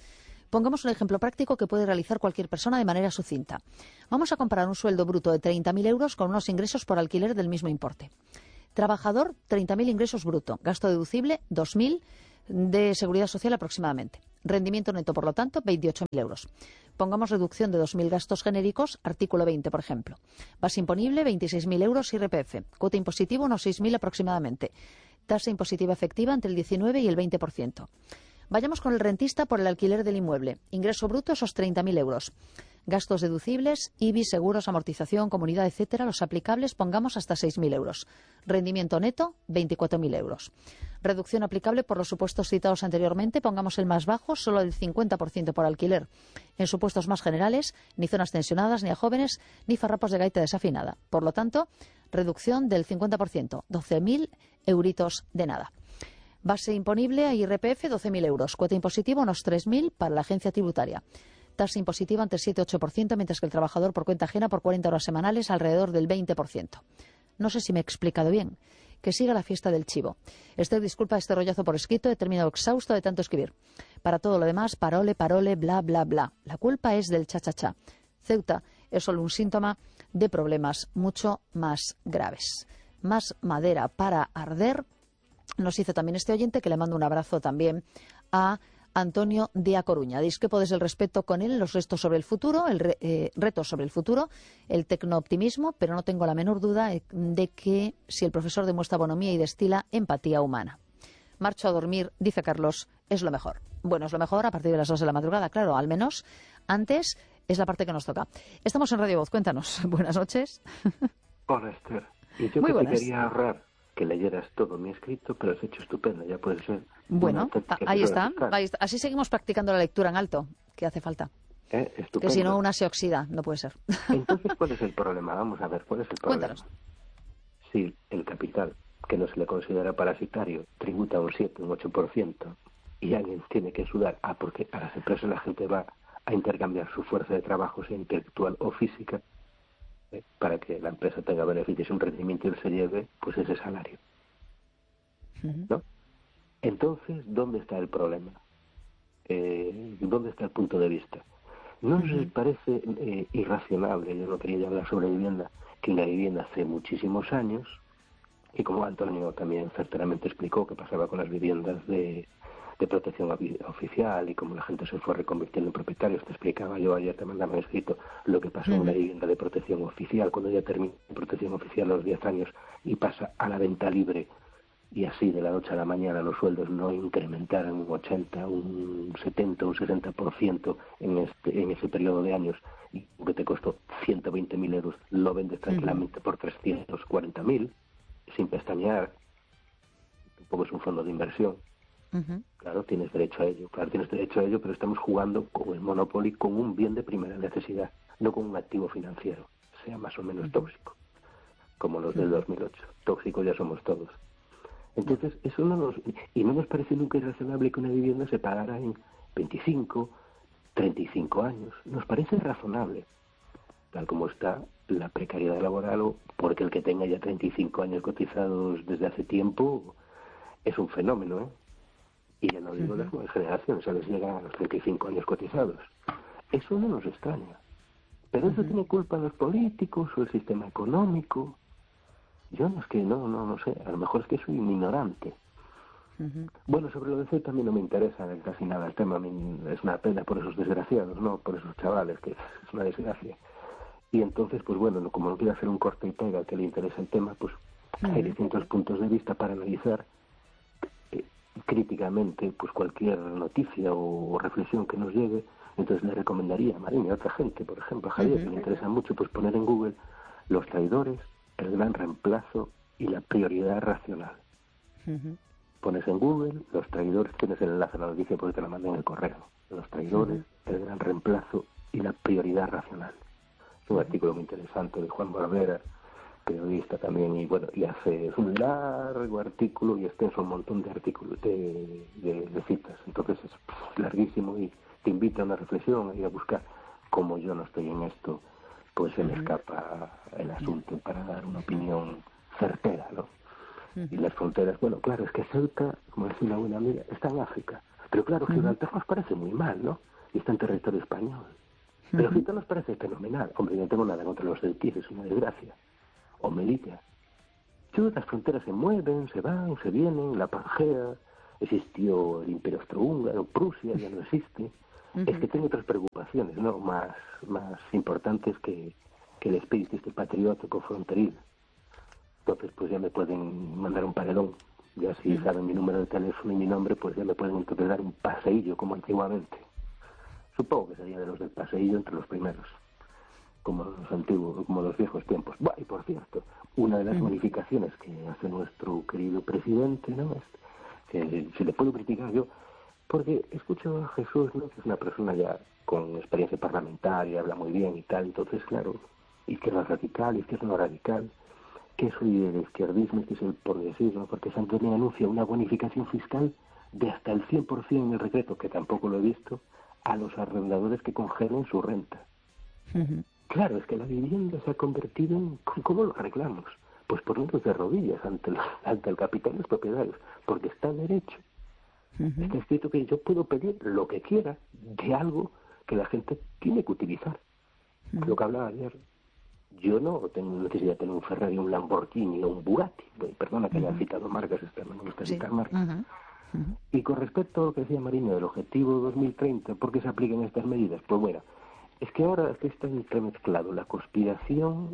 Pongamos un ejemplo práctico que puede realizar cualquier persona de manera sucinta. Vamos a comparar un sueldo bruto de treinta mil euros con unos ingresos por alquiler del mismo importe. Trabajador, treinta mil ingresos bruto. Gasto deducible, dos mil de seguridad social aproximadamente. Rendimiento neto, por lo tanto, veintiocho mil euros. Pongamos reducción de dos mil gastos genéricos, artículo veinte, por ejemplo. Base imponible, veintiséis mil euros I R P F. Cuota impositiva, unos seis mil aproximadamente. Tasa impositiva efectiva entre el diecinueve y el veinte por ciento. Vayamos con el rentista por el alquiler del inmueble. Ingreso bruto, esos treinta mil euros. Gastos deducibles, I B I, seguros, amortización, comunidad, etcétera, los aplicables, pongamos hasta seis mil euros. Rendimiento neto, veinticuatro mil euros. Reducción aplicable por los supuestos citados anteriormente, pongamos el más bajo, solo del cincuenta por ciento por alquiler. En supuestos más generales, ni zonas tensionadas, ni a jóvenes, ni farrapos de gaita desafinada. Por lo tanto, reducción del cincuenta por ciento, doce mil euritos de nada. Base imponible a I R P F, doce mil euros. Cuota impositiva, unos tres mil para la agencia tributaria. Tasa impositiva entre siete y ocho por ciento, mientras que el trabajador por cuenta ajena por cuarenta horas semanales alrededor del veinte por ciento. No sé si me he explicado bien. Que siga la fiesta del chivo. Esther, disculpa este rollazo por escrito, he terminado exhausto de tanto escribir. Para todo lo demás, parole, parole, bla, bla, bla. La culpa es del cha-cha-cha. Ceuta es solo un síntoma de problemas mucho más graves. Más madera para arder, nos dice también este oyente, que le mando un abrazo también a Antonio de A Coruña. Discrepo desde el respeto con él, los restos sobre el futuro, el re, eh, retos sobre el futuro, el tecnooptimismo, pero no tengo la menor duda de que si el profesor demuestra bonomía y destila empatía humana. Marcho a dormir, dice Carlos, es lo mejor. Bueno, es lo mejor a partir de las dos de la madrugada, claro, al menos antes es la parte que nos toca. Estamos en Radio Voz, cuéntanos. Buenas noches. Hola, Esther. Y yo Muy que buenas. te quería ahorrar que leyeras todo mi escrito, pero has hecho estupendo, ya puede ser. Bueno, ahí está, ahí está. Así seguimos practicando la lectura en alto, que hace falta. ¿Eh? Estupendo. Que si no, una se oxida, no puede ser. Entonces, ¿cuál es el problema? Vamos a ver, ¿cuál es el problema? Cuéntanos. Si el capital, que no se le considera parasitario, tributa un siete, un ocho por ciento, y alguien tiene que sudar, ah, porque a las empresas la gente va a intercambiar su fuerza de trabajo, sea intelectual o física, eh, para que la empresa tenga beneficios, un rendimiento y él se lleve, pues ese salario. ¿No? Entonces, ¿dónde está el problema? Eh, ¿Dónde está el punto de vista? ¿No os parece eh, irracionable, yo no quería hablar sobre vivienda, que la vivienda hace muchísimos años, y como Antonio también certeramente explicó que pasaba con las viviendas de, de protección oficial y como la gente se fue reconvirtiendo en propietarios, te explicaba yo ayer, te mandaba un escrito, lo que pasó en una vivienda de protección oficial, cuando ya termina la protección oficial a los diez años y pasa a la venta libre, y así de la noche a la mañana los sueldos no incrementaran un ochenta, un setenta, un sesenta por ciento en, este, en ese periodo de años, y que te costó ciento veinte mil euros, lo vendes tranquilamente uh-huh. por trescientos cuarenta mil, sin pestañear, tampoco es un fondo de inversión. Uh-huh. Claro, tienes derecho a ello, claro, tienes derecho a ello, pero estamos jugando con el Monopoly, con un bien de primera necesidad, no con un activo financiero, sea más o menos uh-huh. tóxico, como los uh-huh. del dos mil ocho. Tóxicos ya somos todos. Entonces, eso no nos... Y no nos parece nunca irrazonable que una vivienda se pagara en veinticinco, treinta y cinco años. Nos parece razonable, tal como está la precariedad laboral, o porque el que tenga ya treinta y cinco años cotizados desde hace tiempo es un fenómeno, ¿eh? Y ya no digo uh-huh. las nuevas generaciones, a les llegan a los treinta y cinco años cotizados. Eso no nos extraña. Pero eso uh-huh. tiene culpa los políticos o el sistema económico. Yo no es que, no, no, no sé, a lo mejor es que soy un ignorante. Uh-huh. Bueno, sobre lo de C E T a mí no me interesa casi nada el tema, a mí es una pena por esos desgraciados, no por esos chavales, que es una desgracia. Y entonces, pues bueno, como no quiero hacer un corte y pega que le interesa el tema, pues uh-huh. hay distintos puntos de vista para analizar eh, críticamente pues cualquier noticia o, o reflexión que nos llegue. Entonces le recomendaría a Marina y a otra gente, por ejemplo a Javier, uh-huh. que le interesa mucho, pues poner en Google los traidores, el gran reemplazo y la prioridad racional. Uh-huh. Pones en Google los traidores, tienes el enlace a la noticia porque te la mandé en el correo. Los traidores, uh-huh. el gran reemplazo y la prioridad racional. Es un uh-huh. artículo muy interesante de Juan Barbera, periodista también, y bueno, y hace es un largo artículo y extenso, un montón de artículos, de, de, de citas. Entonces es pff, larguísimo y te invita a una reflexión, a ir a buscar. Como yo no estoy en esto, pues se me escapa el asunto para dar una opinión certera, ¿no? Uh-huh. Y las fronteras, bueno, claro, es que Ceuta, como decía una buena amiga, está en África. Pero claro, Gibraltar uh-huh. nos parece muy mal, ¿no? y está en territorio español. Pero si nos parece fenomenal. Hombre, yo no tengo nada contra los celtíes, es una desgracia. O Melilla. Sí, las fronteras se mueven, se van, se vienen, la Pangea, existió el Imperio Austrohúngaro, Prusia ya no existe. Uh-huh. Es que tengo otras preocupaciones, ¿no? Más, más importantes que, que el espíritu este patriótico fronterizo. Entonces, pues ya me pueden mandar un paredón. Ya si uh-huh. saben mi número de teléfono y mi nombre, pues ya me pueden entonces dar un paseillo como antiguamente. Supongo que sería de los del paseillo entre los primeros, como los antiguos, como los viejos tiempos. Buah, y por cierto, una de las uh-huh. modificaciones que hace nuestro querido presidente, ¿no? Es que si le puedo criticar yo, porque escucho a Jesús, ¿no? Que es una persona ya con experiencia parlamentaria, habla muy bien y tal, entonces, claro, izquierda radical, izquierda no radical, que soy del izquierdismo, que es el progresismo, porque Santo Domingo anuncia una bonificación fiscal de hasta el cien por ciento en el decreto, que tampoco lo he visto, a los arrendadores que congelen su renta. Uh-huh. Claro, es que la vivienda se ha convertido en... ¿Cómo lo arreglamos? Pues poniéndonos de rodillas ante el, ante el capital de los propietarios, porque está derecho. Uh-huh. Está escrito que yo puedo pedir lo que quiera de algo que la gente tiene que utilizar. Uh-huh. Lo que hablaba ayer, yo no tengo necesidad de tener un Ferrari, un Lamborghini o un Bugatti. Perdona que uh-huh. haya citado marcas, no me gusta citar sí. marcas. Uh-huh. Uh-huh. Y con respecto a lo que decía Marino del objetivo dos mil treinta, ¿por qué se aplican estas medidas? Pues bueno, es que ahora está entremezclado la conspiración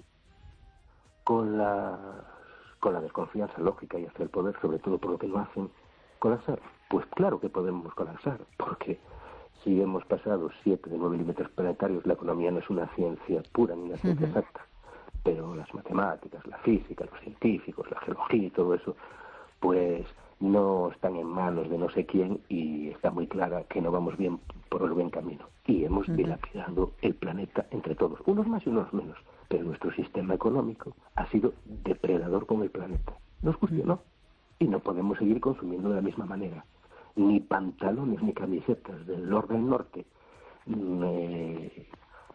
con la, con la desconfianza lógica y hasta el poder, sobre todo por lo que lo hacen, colapsar. Pues claro que podemos colapsar, porque si hemos pasado siete de nueve milímetros planetarios, la economía no es una ciencia pura ni una ciencia uh-huh. exacta, pero las matemáticas, la física, los científicos, la geología y todo eso, pues no están en manos de no sé quién y está muy clara que no vamos bien por el buen camino. Y hemos uh-huh. dilapidado el planeta entre todos, unos más y unos menos. Pero nuestro sistema económico ha sido depredador con el planeta. Nos guste o no. Y no podemos seguir consumiendo de la misma manera. Ni pantalones ni camisetas del Lord del Norte eh,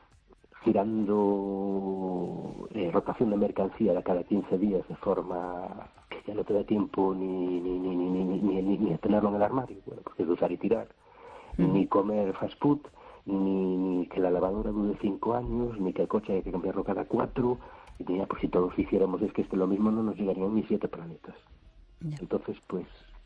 girando eh, rotación de mercancía de cada quince días de forma que ya no te da tiempo ni ni ni ni ni, ni, ni, ni a tenerlo en el armario, bueno, porque es de usar y tirar, mm. ni comer fast food, ni, ni que la lavadora dure cinco años, ni que el coche hay que cambiarlo cada cuatro, y ya, pues si todos hiciéramos es que esto lo mismo no nos llegarían ni siete planetas. Yeah. Entonces, pues,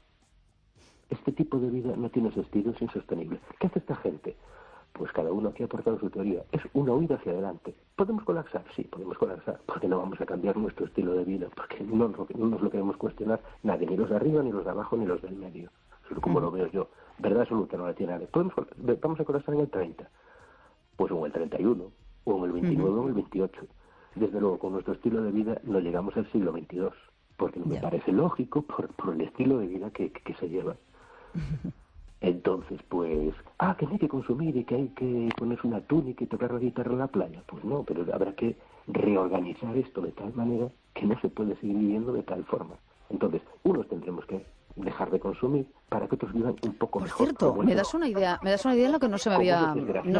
este tipo de vida no tiene sentido, es insostenible. ¿Qué hace esta gente? Pues cada uno aquí ha aportado su teoría. Es una huida hacia adelante. ¿Podemos colapsar? Sí, podemos colapsar, porque no vamos a cambiar nuestro estilo de vida, porque no nos, no nos lo queremos cuestionar nadie, ni los de arriba, ni los de abajo, ni los del medio. Eso es como mm. lo veo yo. Verdad absoluta no la tiene nadie. ¿Podemos, ¿Vamos a colapsar en el treinta? Pues o en el treinta y uno, o en el veintinueve, mm. o en el veintiocho. Desde luego, con nuestro estilo de vida no llegamos al siglo veintidós, porque no me yeah. parece lógico por, por el estilo de vida que, que, que se lleva. Entonces, pues, ah, que no hay que consumir y que hay que ponerse una túnica y tocar la guitarra en la playa. Pues no, pero habrá que reorganizar esto de tal manera que no se puede seguir viviendo de tal forma. Entonces, unos tendremos que dejar de consumir para que otros vivan un poco Por mejor. Por cierto, me das una idea, me das una idea en lo que no se me había no,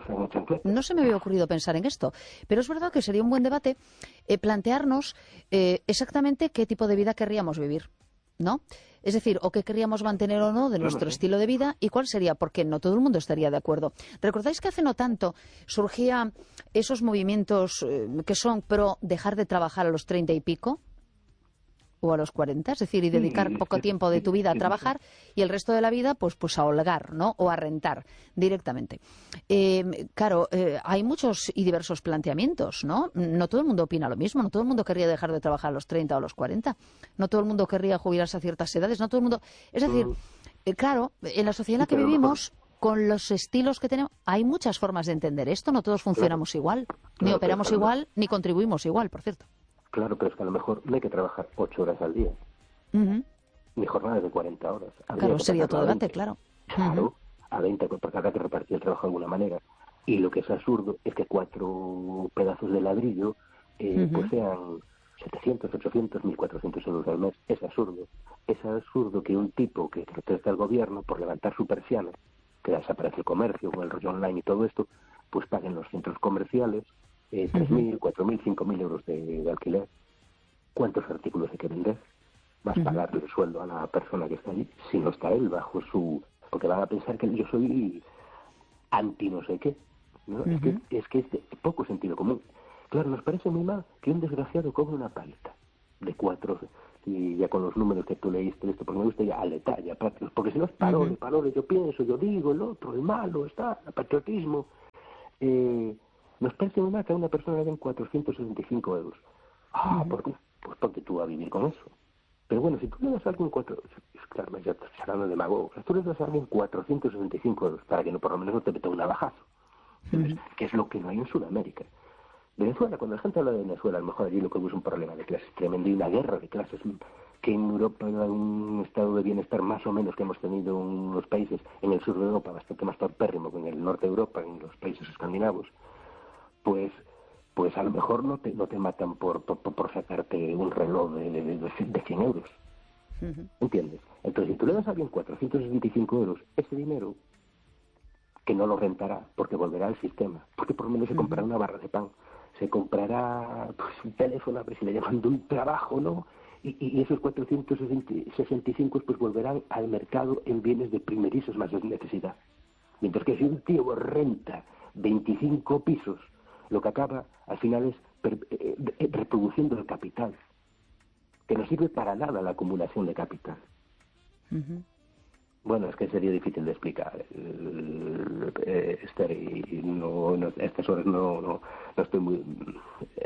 no se me había ocurrido pensar en esto, pero es verdad que sería un buen debate eh, plantearnos eh, exactamente qué tipo de vida querríamos vivir, ¿no? Es decir, o qué querríamos mantener o no de nuestro claro, sí. estilo de vida y cuál sería, porque no todo el mundo estaría de acuerdo. ¿Recordáis que hace no tanto surgían esos movimientos eh, que son pro dejar de trabajar a los treinta y pico? O a los cuarenta, es decir, y dedicar sí, poco sí, tiempo de tu vida a trabajar y el resto de la vida pues pues a holgar, ¿no? O a rentar directamente. Eh, claro, eh, hay muchos y diversos planteamientos, ¿no? No todo el mundo opina lo mismo, no todo el mundo querría dejar de trabajar a los treinta o a los cuarenta, no todo el mundo querría jubilarse a ciertas edades, no todo el mundo... Es decir, eh, claro, en la sociedad en la que vivimos, con los estilos que tenemos, hay muchas formas de entender esto, no todos funcionamos igual, ni operamos igual, ni contribuimos igual, por cierto. Claro, pero es que a lo mejor no hay que trabajar ocho horas al día. Uh-huh. Ni jornadas de cuarenta horas. Habría claro, sería otro debate, claro. Claro, uh-huh. a veinte, porque habrá que repartir el trabajo de alguna manera. Y lo que es absurdo es que cuatro pedazos de ladrillo eh, uh-huh. pues sean setecientos, ochocientos, mil cuatrocientos euros al mes. Es absurdo. Es absurdo que un tipo que protesta al gobierno por levantar su persiana, que desaparece el comercio, con el rollo online y todo esto, pues paguen los centros comerciales Eh, tres mil, cuatro mil, cinco mil euros de, de alquiler. ¿Cuántos artículos hay que vender? Vas a pagarle el sueldo a la persona que está allí, si no está él bajo su... Porque van a pensar que yo soy anti no sé qué. ¿no? Uh-huh. Es que es que es de poco sentido común. Claro, nos parece muy mal que un desgraciado cobre una paleta de cuatro, y ya con los números que tú leíste, esto, porque me gusta ya al detalle, porque si no es parole, uh-huh. parole, yo pienso, yo digo, el otro, el malo, está, el patriotismo. Eh, nos parece muy mal que a una persona le den cuatrocientos sesenta y cinco euros. Ah, uh-huh. ¿por qué? Pues porque tú vas a vivir con eso. Pero bueno, si tú le das a alguien cuatro, claro, ya estás hablando de mago, si tú le das a alguien cuatrocientos sesenta y cinco euros para que no, por lo menos no te meta un navajazo, uh-huh. que es lo que no hay en Sudamérica. Venezuela, cuando la gente habla de Venezuela, a lo mejor allí lo que hubo es un problema de clases tremendo y una guerra de clases, que en Europa hay un estado de bienestar más o menos que hemos tenido en unos países, en el sur de Europa, bastante más torpérrimo que en el norte de Europa, en los países escandinavos, pues pues a lo mejor no te no te matan por por, por sacarte un reloj de, de, de cien euros. Uh-huh. ¿Entiendes? Entonces, si tú le das a alguien cuatrocientos sesenta y cinco euros, ese dinero, que no lo rentará, porque volverá al sistema, porque por lo menos se comprará uh-huh. una barra de pan, se comprará pues, un teléfono, a ver si le llaman de un trabajo, ¿no? Y, y esos cuatrocientos sesenta y cinco pues volverán al mercado en bienes de primerizos más de necesidad. Mientras que si un tío renta veinticinco pisos, lo que acaba al final es per, eh, eh, reproduciendo el capital, que no sirve para nada la acumulación de capital. Uh-huh. Bueno, es que sería difícil de explicar, eh, Esther, y no, no, a estas horas no, no, no estoy muy...